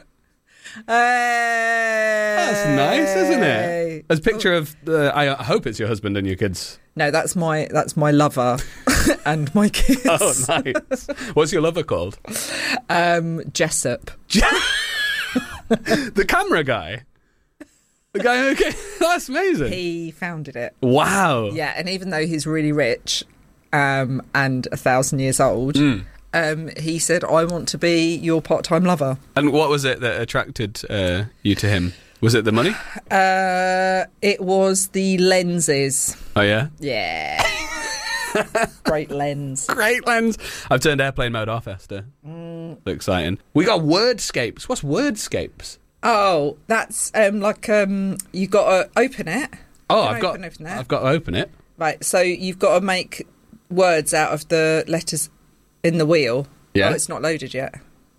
That's nice, isn't it? There's a picture of the. I hope it's your husband and your kids. No, that's my that's my lover and my kids. Oh, nice. What's your lover called? Um, Jessup. The camera guy. The guy. Okay, that's amazing. He founded it. Wow. Yeah, and even though he's really rich um, and a thousand years old, Mm. um, he said, I want to be your part-time lover. And what was it that attracted uh, you to him? Was it the money? Uh, it was the lenses. Oh yeah. Yeah. Great lens. Great lens. I've turned airplane mode off, Esther. Mm. Exciting. We got wordscapes. What's wordscapes? Oh, that's um, like um, you got to open it. Oh, You can I've got. open, open it. I've got to open it. Right, so you've got to make words out of the letters in the wheel. Yeah. Oh, it's not loaded yet.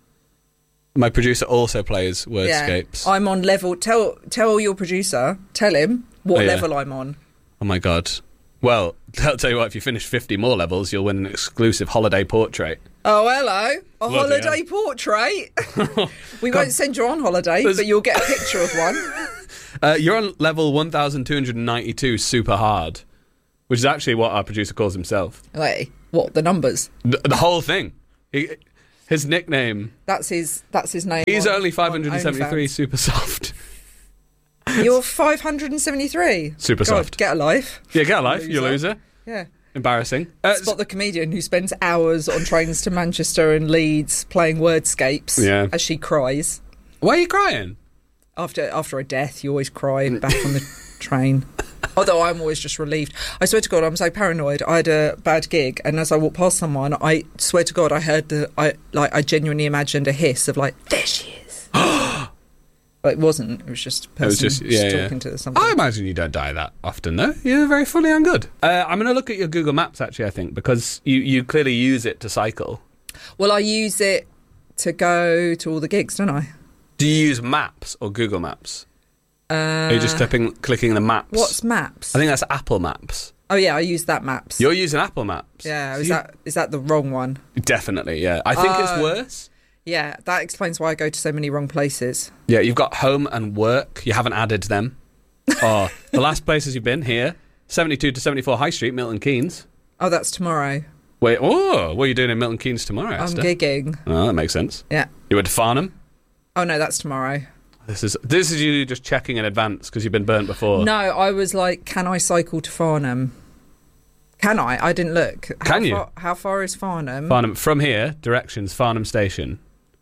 My producer also plays wordscapes. Yeah. I'm on level. Tell tell your producer. Tell him what Oh, yeah. level I'm on. Oh my god. Well, I'll tell you what. If you finish fifty more levels, you'll win an exclusive holiday portrait. Oh, hello. A Bloody holiday portrait. We won't send you on holiday, There's- but you'll get a picture of one. Uh, you're on level one thousand two hundred ninety-two, super hard, which is actually what our producer calls himself. Wait, what? The numbers? The, the whole thing. He, his nickname. That's his. That's his name. He's on- only five hundred seventy-three, on OnlyFans. super soft. You're five hundred seventy-three. Super God, soft. Get a life. Yeah, get a life, you Loser. loser. Yeah. Embarrassing. Uh, Spot the comedian who spends hours on trains to Manchester and Leeds playing wordscapes Yeah. as she cries. Why are you crying? After after a death, you always cry back on the train. Although I'm always just relieved. I swear to God, I'm so paranoid. I had a bad gig, and as I walked past someone, I swear to God, I heard the I like I genuinely imagined a hiss of like, there she is. But it wasn't. It was just a person It was just, yeah, talking yeah. to somebody. I imagine you don't die that often, though. You're very funny and good. Uh, I'm going to look at your Google Maps, actually, I think, because you, you clearly use it to cycle. Well, I use it to go to all the gigs, don't I? Do you use Maps or Google Maps? Uh, Are you just clipping, clicking the maps? What's Maps? I think that's Apple Maps. Oh yeah, I use that Maps. You're using Apple Maps. Yeah, So is you- that is that the wrong one? Definitely, yeah. I think it's Oh. worse. Yeah, that explains why I go to so many wrong places. Yeah, you've got home and work. You haven't added them. Oh, the last places you've been here, seventy-two to seventy-four High Street, Milton Keynes. Oh, that's tomorrow. Wait, oh, what are you doing in Milton Keynes tomorrow, I'm Esther? gigging. Oh, that makes sense. Yeah. You went to Farnham? Oh no, that's tomorrow. This is this is you just checking in advance because you've been burnt before. No, I was like, can I cycle to Farnham? Can I? I didn't look. How Can you? Far, how far is Farnham? Farnham from here, directions Farnham Station.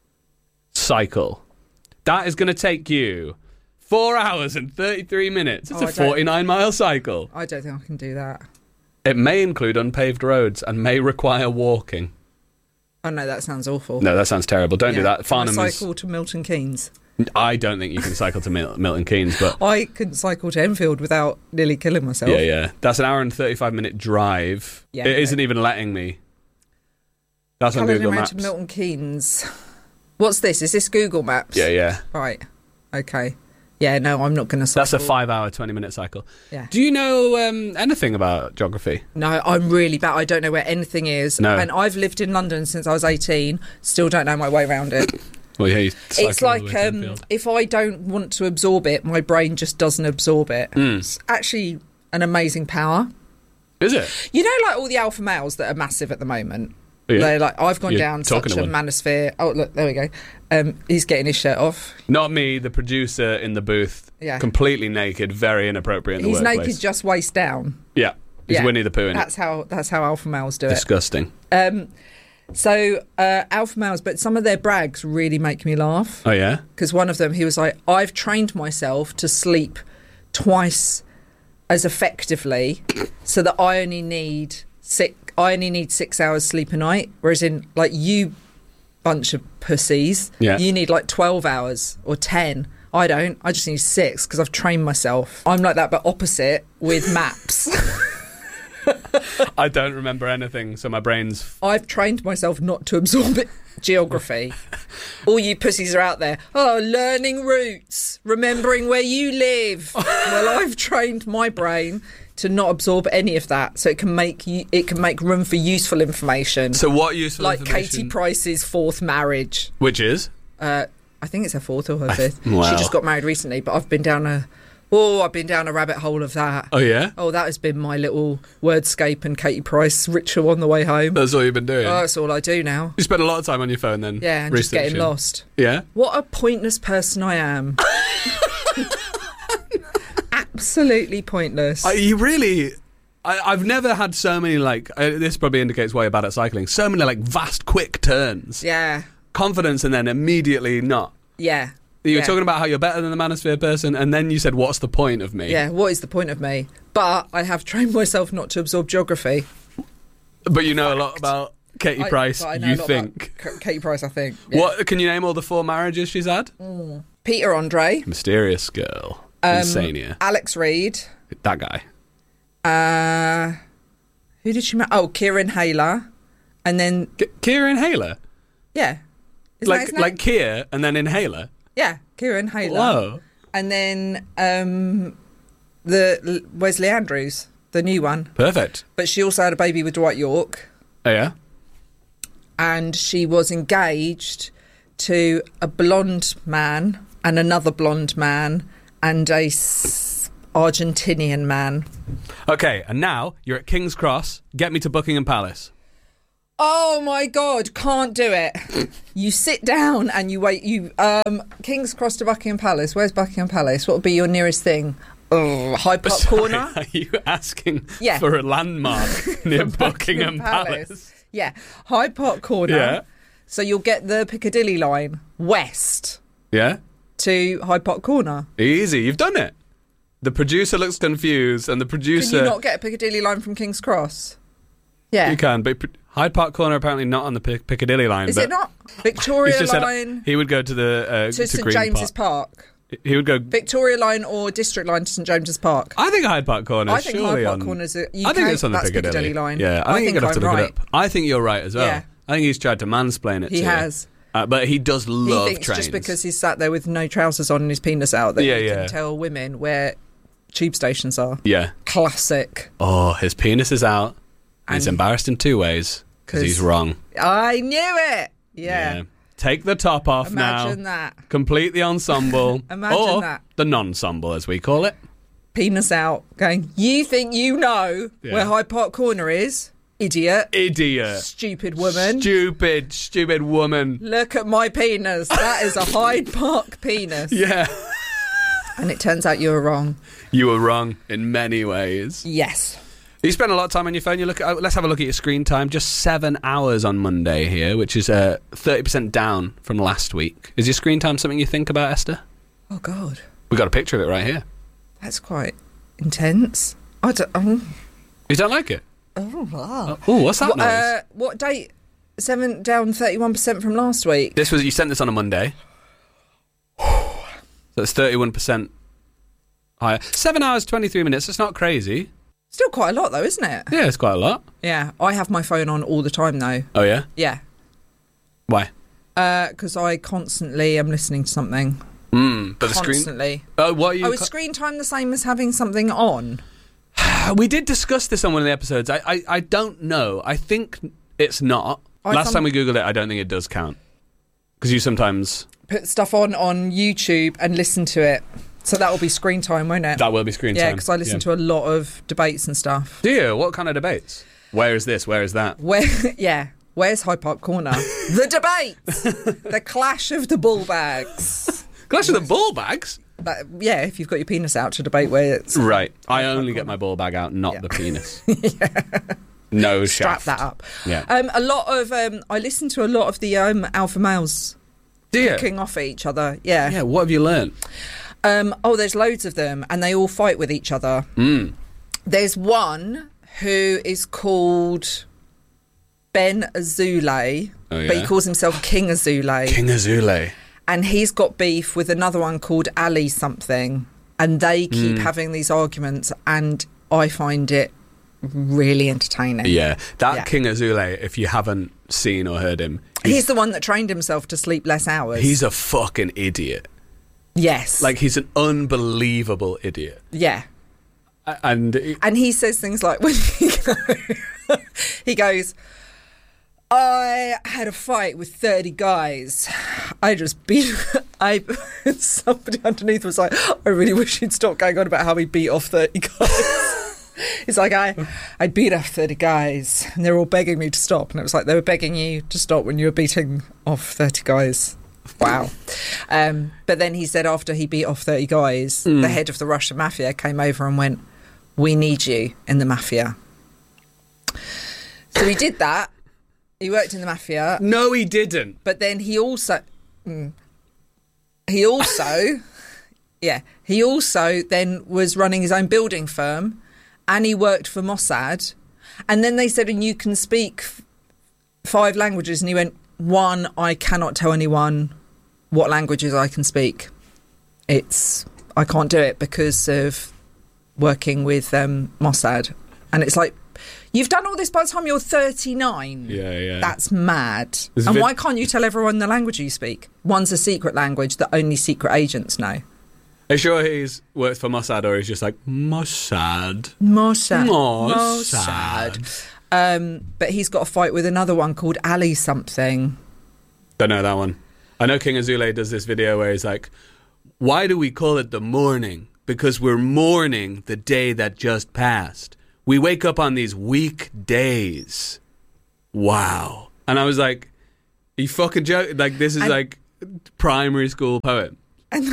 Cycle. That is going to take you four hours and thirty-three minutes. It's Oh, a I don't- forty-nine mile cycle. I don't think I can do that. It may include unpaved roads and may require walking. Oh no, that sounds awful. No, that sounds terrible. Don't do Yeah. that. Can I Farnham is. cycle to Milton Keynes. I don't think you can cycle to Mil- Milton Keynes, but I couldn't cycle to Enfield without nearly killing myself. yeah, yeah. That's an hour and thirty-five minute drive. Yeah, it okay. isn't even letting me. That's on Coloured Google around Maps. to Milton Keynes. What's this? Is this Google Maps? Yeah, yeah. Right. Okay. Yeah, no, I'm not going to cycle. That's a five hour, twenty minute cycle. Yeah. Do you know um, anything about geography? No, I'm really bad. I don't know where anything is. No. And I've lived in London since I was eighteen. Still don't know my way around it. Well, yeah, you cycle It's all the like way to um, Enfield. if I don't want to absorb it, my brain just doesn't absorb it. Mm. It's actually an amazing power. Is it? You know, like all the alpha males that are massive at the moment. Yeah. They're like, I've gone You're down talking such to a one. manosphere. Oh, look, there we go. Um, he's getting his shirt off. Not me, the producer in the booth, Yeah. completely naked, very inappropriate in the He's workplace. naked just waist down. Yeah, he's Yeah. Winnie the Pooh in That's it. how that's how alpha males do it. Disgusting. Um, so uh, alpha males, but some of their brags really make me laugh. Oh, yeah? Because one of them, he was like, I've trained myself to sleep twice as effectively, so that I only need six. I only need six hours sleep a night. Whereas in like you, bunch of pussies, Yeah. you need like twelve hours or ten. I don't. I just need six because I've trained myself. I'm like that, but opposite with maps. I don't remember anything, so my brain's... I've trained myself not to absorb it. Geography. All you pussies are out there. Oh, learning routes, remembering where you live. Well, I've trained my brain to not absorb any of that, so it can make you, it can make room for useful information. So what useful like information? Katie Price's fourth marriage. Which is? Uh, I think it's her fourth or her fifth. Wow. She just got married recently, but I've been down a. Oh, I've been down a rabbit hole of that. Oh, yeah? Oh, that has been my little wordscape and Katie Price ritual on the way home. That's all you've been doing? Oh, that's all I do now. You spend a lot of time on your phone then? Yeah, and just getting researching. lost. Yeah? What a pointless person I am. Absolutely pointless. Uh, you really... I, I've never had so many, like... Uh, this probably indicates why you're bad at cycling. So many, like, vast, quick turns. Yeah. Confidence and then immediately not. Yeah. You were yeah. talking about how you're better than the manosphere person, and then you said, what's the point of me? Yeah, what is the point of me? But I have trained myself not to absorb geography. But you know a lot about Katie I- Price, but I know you a lot think. about K- Katie Price, I think. Yeah. What can you name all the four marriages she's had? Mm. Peter Andre, Mysterious Girl, um, Insania, Alex Reid. that guy. Uh, who did she marry? Oh, Kieran Hayler. And then... K- Kieran Hayler? Yeah. Isn't that Like his name? like Keir and then Inhaler? Yeah, Kieran Hayler. Whoa. And then um, the Wesley Andrews, the new one. Perfect. But she also had a baby with Dwight York. Oh, yeah? And she was engaged to a blonde man and another blonde man and a s- Argentinian man. Okay, and now you're at King's Cross. Get me to Buckingham Palace. Oh my God, can't do it. You sit down and you wait. You um, King's Cross to Buckingham Palace. Where's Buckingham Palace? What would be your nearest thing? Oh, Hyde Park Sorry, Corner. Are you asking Yeah. for a landmark near Buckingham Palace? Yeah, Hyde Park Corner. Yeah. So you'll get the Piccadilly line west Yeah? to Hyde Park Corner. Easy, you've done it. The producer looks confused, and the producer... Can you not get a Piccadilly line from King's Cross? Yeah. You can, but Hyde Park Corner apparently not on the Pic- Piccadilly line. Is but it not? Victoria he's just said line he would go to the uh, to to St Green James's Park. Park. He would go. Victoria line or District line to St James's Park. I think Hyde Park Corner. I think surely Hyde Park on, Corner's a- you I think can- it's on the that's Piccadilly. Piccadilly line. Yeah, I, I think, think you're gonna have to I'm look right. it up. I think you're right as well. Yeah. I think he's tried to mansplain it. He to has. You. Uh, but he does love he thinks trains. just because he's sat there with no trousers on and his penis out that Yeah, he yeah. can tell women where tube stations are. Yeah. Classic. Oh, his penis is out. And he's And- embarrassed in two ways because 'Cause- he's wrong. I knew it. Yeah. Take the top off now. Imagine that. Complete the ensemble. Imagine or that. the non-ensemble, as we call it. Penis out. Going, you think you know Yeah. where Hyde Park Corner is? Idiot. Idiot. Stupid woman. Stupid, stupid woman. Look at my penis. That is a Hyde Park penis. Yeah. And it turns out you were wrong. You were wrong in many ways. Yes. You spend a lot of time on your phone. You look. At, let's have a look at your screen time. Just seven hours on Monday here, which is uh, thirty percent down from last week. Is your screen time something you think about, Esther? Oh, God. We got a picture of it right here. That's quite intense. I don't... Oh, You don't like it? oh wow. Oh, what's that What, noise? uh, what date? Seven down thirty-one percent from last week. This was you sent this on a Monday. So it's thirty-one percent higher. Seven hours, twenty-three minutes. It's not crazy. Still quite a lot, though, isn't it? Yeah, it's quite a lot. Yeah. I have my phone on all the time, though. Oh, yeah? Yeah. Why? Because I constantly am listening to something. Mm, but the screen... Constantly. Oh, what are you... Oh, is screen time the same as having something on? We did discuss this on one of the episodes. I, I, I don't know. I think it's not. I Last some- time we Googled it, I don't think it does count. Because you sometimes... Put stuff on on YouTube and listen to it. So that will be screen time, won't it? That will be screen Yeah, time. because I listen Yeah. to a lot of debates and stuff. Do you? What kind of debates? Where is this? Where is that? Where? Yeah. Where's Hyde Park Corner? The debates! The clash of the ball bags. Clash of the ball bags? That, yeah, if you've got your penis out to debate where it's... Right. I only get my ball bag out, not the penis. No Strap shaft. that up. Yeah. Um, a lot of... Um, I listen to a lot of the um, alpha males Do you? kicking off at each other. Yeah. Yeah, what have you learned? Um, oh, there's loads of them, and they all fight with each other. Mm. There's one who is called Ben Azule, Oh, but yeah? he calls himself King Azule. King Azule. And he's got beef with another one called Ali something, and they keep Mm. having these arguments, and I find it really entertaining. Yeah. That Yeah. King Azule, if you haven't seen or heard him, He's the one that trained himself to sleep less hours. he's a fucking idiot. Yes. Like, he's an unbelievable idiot. Yeah. A- And... he- And he says things like, when he, go, he goes, I had a fight with thirty guys. I just beat... I Somebody underneath was like, I really wish he'd stop going on about how he beat off thirty guys. He's like, I, I beat off thirty guys, and they're all begging me to stop. And it was like, they were begging you to stop when you were beating off thirty guys. Wow. Um, but then he said after he beat off thirty guys, Mm. the head of the Russian mafia came over and went, we need you in the mafia. So he did that. He worked in the mafia. No, he didn't. But then he also... Mm, he also... yeah. He also then was running his own building firm, and he worked for Mossad, And then they said, and you can speak f- five languages. And he went, one, I cannot tell anyone what languages I can speak. It's, I can't do it because of working with um, Mossad. And it's like, you've done all this by the time you're thirty-nine. Yeah, yeah. That's mad. There's and vid- why can't you tell everyone the language you speak? One's a secret language that only secret agents know. Are you sure he's worked for Mossad, or he's just like, Mossad? Mossad. Mossad. Mossad. Um, but he's got a fight with another one called Ali something. Don't know that one. I know King Azule does this video where he's like, why do we call it the morning? Because we're mourning the day that just passed. We wake up on these weak days. Wow. And I was like, are you fucking joking? Like, this is and, like primary school poem. And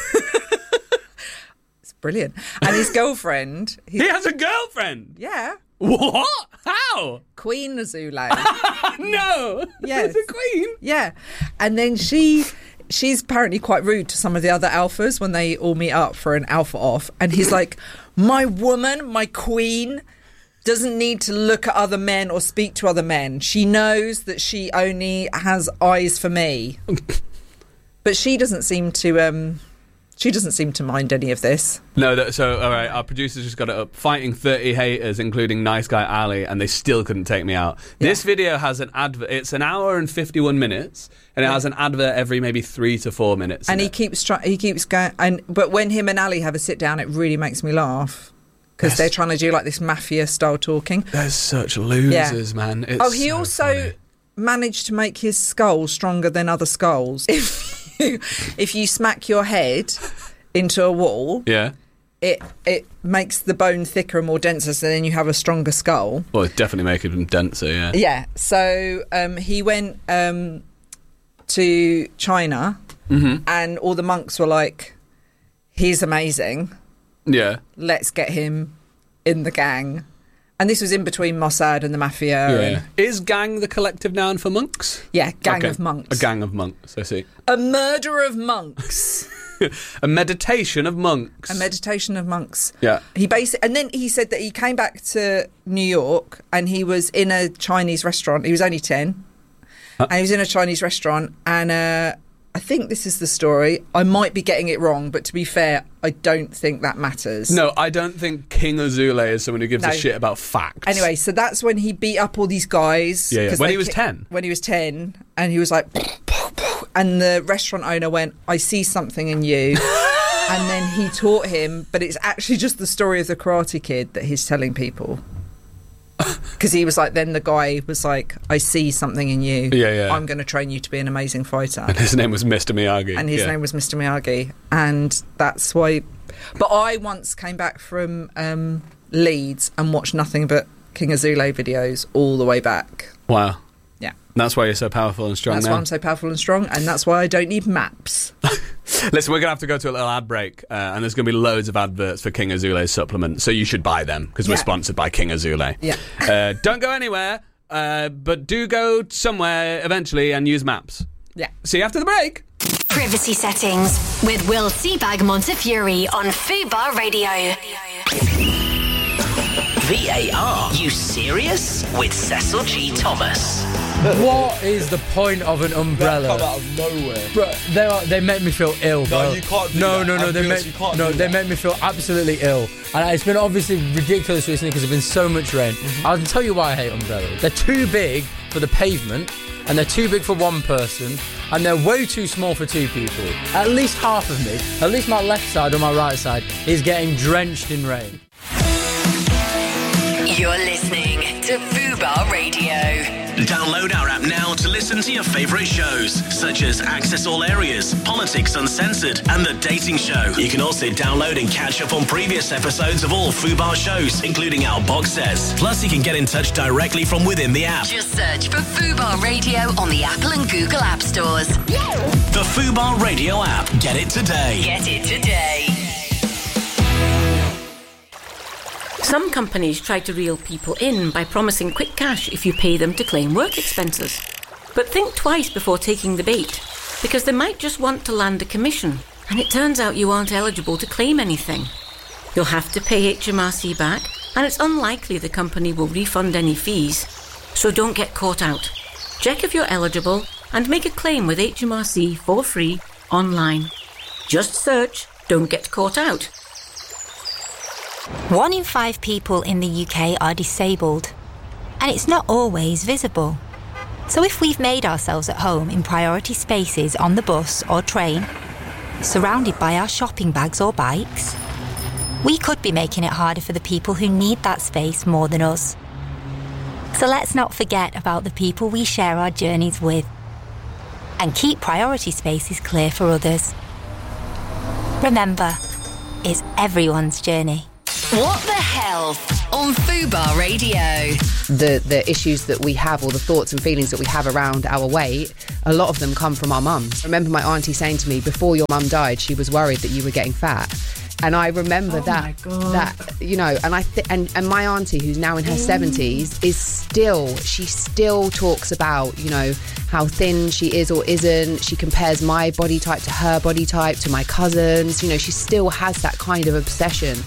it's brilliant. And his girlfriend... He has a girlfriend? Yeah. What? How? Queen Azule. No. Yes. It's a queen. Yeah. And then she... She's apparently quite rude to some of the other alphas when they all meet up for an alpha off. And he's like, my woman, my queen, doesn't need to look at other men or speak to other men. She knows that she only has eyes for me. But she doesn't seem to... Um, she doesn't seem to mind any of this. No, that, so, all right, our producers just got it up. Fighting thirty haters, including nice guy Ali, and they still couldn't take me out. Yeah. This video has an advert. It's an hour and fifty-one minutes, and it yeah. has an advert every maybe three to four minutes. And he it. keeps trying. He keeps going. And but when him and Ali have a sit down, it really makes me laugh because they're trying to do like this mafia style talking. They're such losers, yeah. man. It's oh, he so also funny. managed to make his skull stronger than other skulls. If you, if you smack your head into a wall, yeah, it it makes the bone thicker and more denser, so then you have a stronger skull. Well, it's definitely making them denser, yeah. Yeah, so um, he went um, to China, mm-hmm. and all the monks were like, he's amazing. Yeah. Let's get him in the gang. And this was in between Mossad and the mafia. Yeah. And, Is gang the collective noun for monks? Yeah, gang okay. of monks. A gang of monks, I see. A murder of monks. A meditation of monks. A meditation of monks. Yeah. He basically, and then he said that he came back to New York and he was in a Chinese restaurant. He was only ten. Huh? And he was in a Chinese restaurant, and uh, I think this is the story. I might be getting it wrong, but to be fair, I don't think that matters. No, I don't think King Azule is someone who gives no. a shit about facts. Anyway, so that's when he beat up all these guys. Yeah, yeah. When he was ki- ten? When he was ten, and he was like... And the restaurant owner went, I see something in you. And then he taught him, but it's actually just the story of the Karate Kid that he's telling people. Because he was like, then the guy was like, I see something in you. Yeah, yeah. I'm going to train you to be an amazing fighter. And his name was Mister Miyagi. And his yeah. name was Mister Miyagi. And that's why... But I once came back from um, Leeds and watched nothing but King Azule videos all the way back. Wow. Yeah. That's why you're so powerful and strong That's now. why I'm so powerful and strong, and that's why I don't need maps. Listen, we're going to have to go to a little ad break, uh, and there's going to be loads of adverts for King Azule's supplement, so you should buy them, because yeah. we're sponsored by King Azule. Yeah. uh, don't go anywhere, uh, but do go somewhere eventually and use maps. Yeah. See you after the break. Privacy Settings with Will Seabag Montefiore on Fubar Radio. V A R, you serious? With Cecil G. Thomas. What is the point of an umbrella? That come out of nowhere. Bro, they are, they make me feel ill, bro. No, you can't do no, that. No, no, no. They Ambulance, make you can't no, do they that. make me feel absolutely ill. And it's been obviously ridiculous recently because there's been so much rain. Mm-hmm. I'll tell you why I hate umbrellas. They're too big for the pavement, and they're too big for one person, and they're way too small for two people. At least half of me, at least my left side or my right side, is getting drenched in rain. You're listening to Fubar Radio. Download our app now to listen to your favourite shows, such as Access All Areas, Politics Uncensored, and The Dating Show. You can also download and catch up on previous episodes of all Fubar shows, including our box sets. Plus, you can get in touch directly from within the app. Just search for Fubar Radio on the Apple and Google App Stores. The Fubar Radio app. Get it today. Get it today. Some companies try to reel people in by promising quick cash if you pay them to claim work expenses. But think twice before taking the bait, because they might just want to land a commission, and it turns out you aren't eligible to claim anything. You'll have to pay H M R C back, and it's unlikely the company will refund any fees, so don't get caught out. Check if you're eligible and make a claim with H M R C for free online. Just search Don't Get Caught Out. One in five people in the U K are disabled, and it's not always visible. So if we've made ourselves at home in priority spaces on the bus or train, surrounded by our shopping bags or bikes, we could be making it harder for the people who need that space more than us. So let's not forget about the people we share our journeys with, and keep priority spaces clear for others. Remember, it's everyone's journey. What the Health on Fubar Radio. The the issues that we have, or the thoughts and feelings that we have around our weight, a lot of them come from our mums. I remember my auntie saying to me, before your mum died, she was worried that you were getting fat. And I remember Oh that, my God. that you know, and I th- and and my auntie, who's now in her seventies, is still she still talks about, you know, how thin she is or isn't. She compares my body type to her body type, to my cousins. You know, she still has that kind of obsession.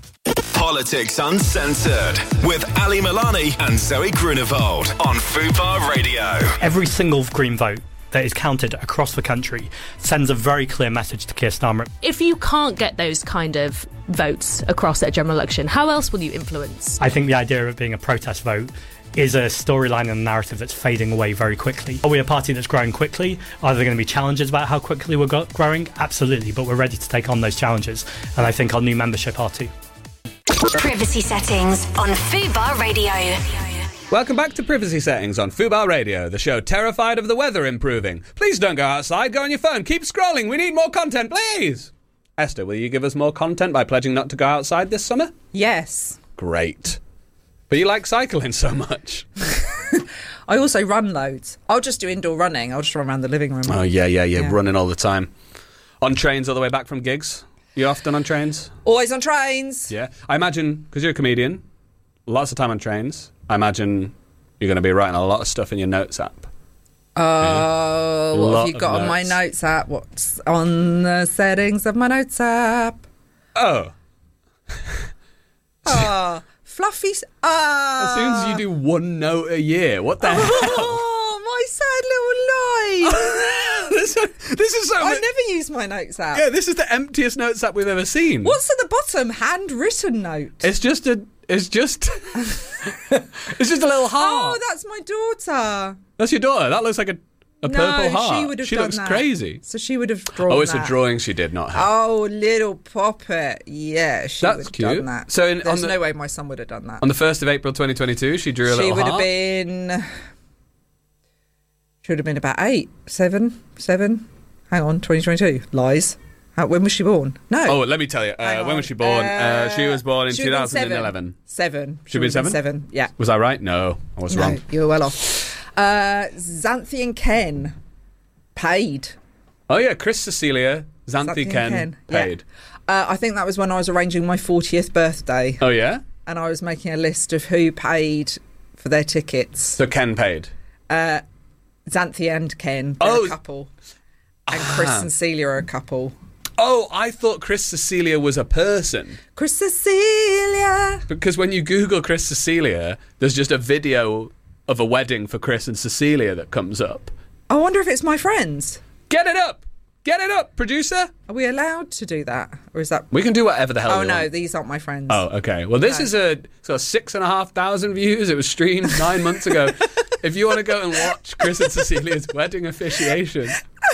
Politics Uncensored with Ali Milani and Zoe Grunewald on Fubar Radio. Every single Green vote that is counted across the country sends a very clear message to Keir Starmer. If you can't get those kind of votes across at a general election, how else will you influence? I think the idea of it being a protest vote is a storyline and a narrative that's fading away very quickly. Are we a party that's growing quickly? Are there going to be challenges about how quickly we're go- growing? Absolutely, but we're ready to take on those challenges, and I think our new membership are too. Privacy Settings on Fubar Radio. Welcome back to Privacy Settings on Fubar Radio, the show terrified of the weather improving. Please don't go outside, go on your phone, keep scrolling, we need more content, please! Esther, will you give us more content by pledging not to go outside this summer? Yes. Great. But you like cycling so much. I also run loads. I'll just do indoor running. I'll just run around the living room. Oh, yeah, yeah, yeah, Yeah. running all the time. On trains all the way back from gigs? You often on trains? Always on trains. Yeah. I imagine, because you're a comedian, lots of time on trains, I imagine you're going to be writing a lot of stuff in your notes app. Oh, Yeah. what Lot have you of got on my notes. notes app? What's on the settings of my notes app? Oh. Ah, fluffy. s- Ah. As soon as you do one note a year, what the hell? Oh, my sad little life. this, this is so... I never use my notes app. Yeah, this is the emptiest notes app we've ever seen. What's at the bottom? Handwritten note. It's just a... It's just... it's just a little heart. Oh, that's my daughter. That's your daughter? That looks like a, a no, purple heart. she would have She done looks that. crazy. So she would have drawn Oh, it's that. a drawing she did not have. Oh, little poppet. Yeah, she That's would have cute. done that. So in- on There's the- no way my son would have done that. On the first of April twenty twenty-two, she drew a She little would heart. have been... She would have been about eight, seven, seven. Hang on, twenty twenty-two. Lies. How, when was she born? No. Oh, let me tell you. Uh, when was she born? Uh, she was born in she would have been two thousand eleven. Seven. She was seven? Seven, yeah. Was I right? No, I was No, wrong. you were well off. Uh, Xanthi and Ken paid. Oh, yeah, Chris Cecilia, Xanthi, Xanthi and Ken, Ken, yeah. paid. Uh, I think that was when I was arranging my fortieth birthday. Oh, yeah? And I was making a list of who paid for their tickets. So Ken paid. Uh, Xanthi and Ken, they're Oh. a couple. And Chris Ah. and Celia are a couple. Oh, I thought Chris Cecilia was a person. Chris Cecilia. Because when you Google Chris Cecilia, there's just a video of a wedding for Chris and Cecilia that comes up. I wonder if it's my friends. Get it up! Get it up, producer! Are we allowed to do that? Or is that... We can do whatever the hell Oh, we no, want. these aren't my friends. Oh, okay. Well, this No. is a so six and a half thousand views. It was streamed nine months ago. If you want to go and watch Chris and Cecilia's wedding officiation,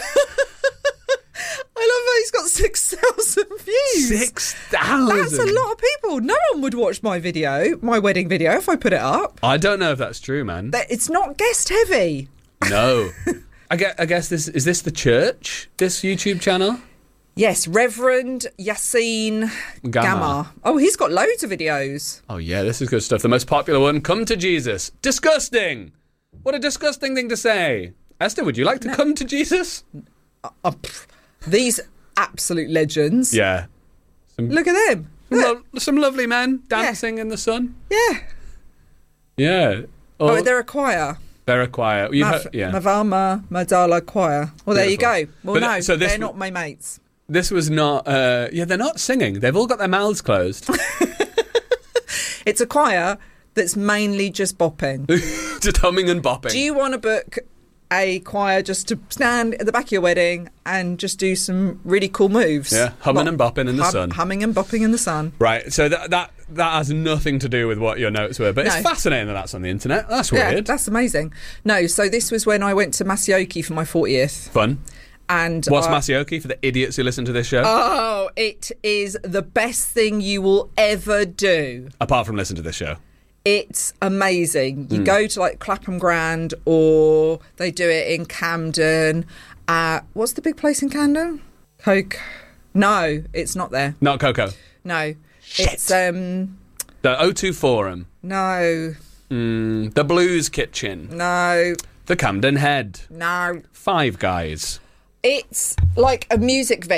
I love how he's got six thousand views. six thousand. That's a lot of people. No one would watch my video, my wedding video, if I put it up. I don't know if that's true, man. That- It's not guest heavy. No. I guess, I guess this is this the church. This YouTube channel. Yes, Reverend Yassine Gamma. Gamma. Oh, he's got loads of videos. Oh yeah, this is good stuff. The most popular one, Come to Jesus. Disgusting! What a disgusting thing to say. Esther, would you like to come to Jesus? Uh, pff, these absolute legends. Yeah. Some, Look at them. some, lo- some lovely men dancing in the sun. Yeah. Yeah. Oh, Or they're a choir. they're a choir. You Mav- heard- yeah. Mavama Madala Choir. Well, there Beautiful. you go. Well, But no, th- so this they're w- not my mates. This was not. Uh, yeah, they're not singing. They've all got their mouths closed. It's a choir that's mainly just bopping. Just humming and bopping. Do you want to book a choir just to stand at the back of your wedding and just do some really cool moves? Yeah, humming and bopping in the hum, sun. Humming and bopping in the sun. Right, so that that that has nothing to do with what your notes were, but No. it's fascinating that that's on the internet. That's Yeah, weird. that's amazing. No, so this was when I went to Masioki for my fortieth. Fun. And What's uh, Masioki for the idiots who listen to this show? Oh, it is the best thing you will ever do. Apart from listen to this show. It's amazing. You Mm. go to like Clapham Grand, or they do it in Camden. Uh, what's the big place in Camden? Coke. No, it's not there. Not Coco. No. It's um The O two Forum. no. Mm, the Blues Kitchen. No. The Camden Head. No. Five Guys. It's like a music venue.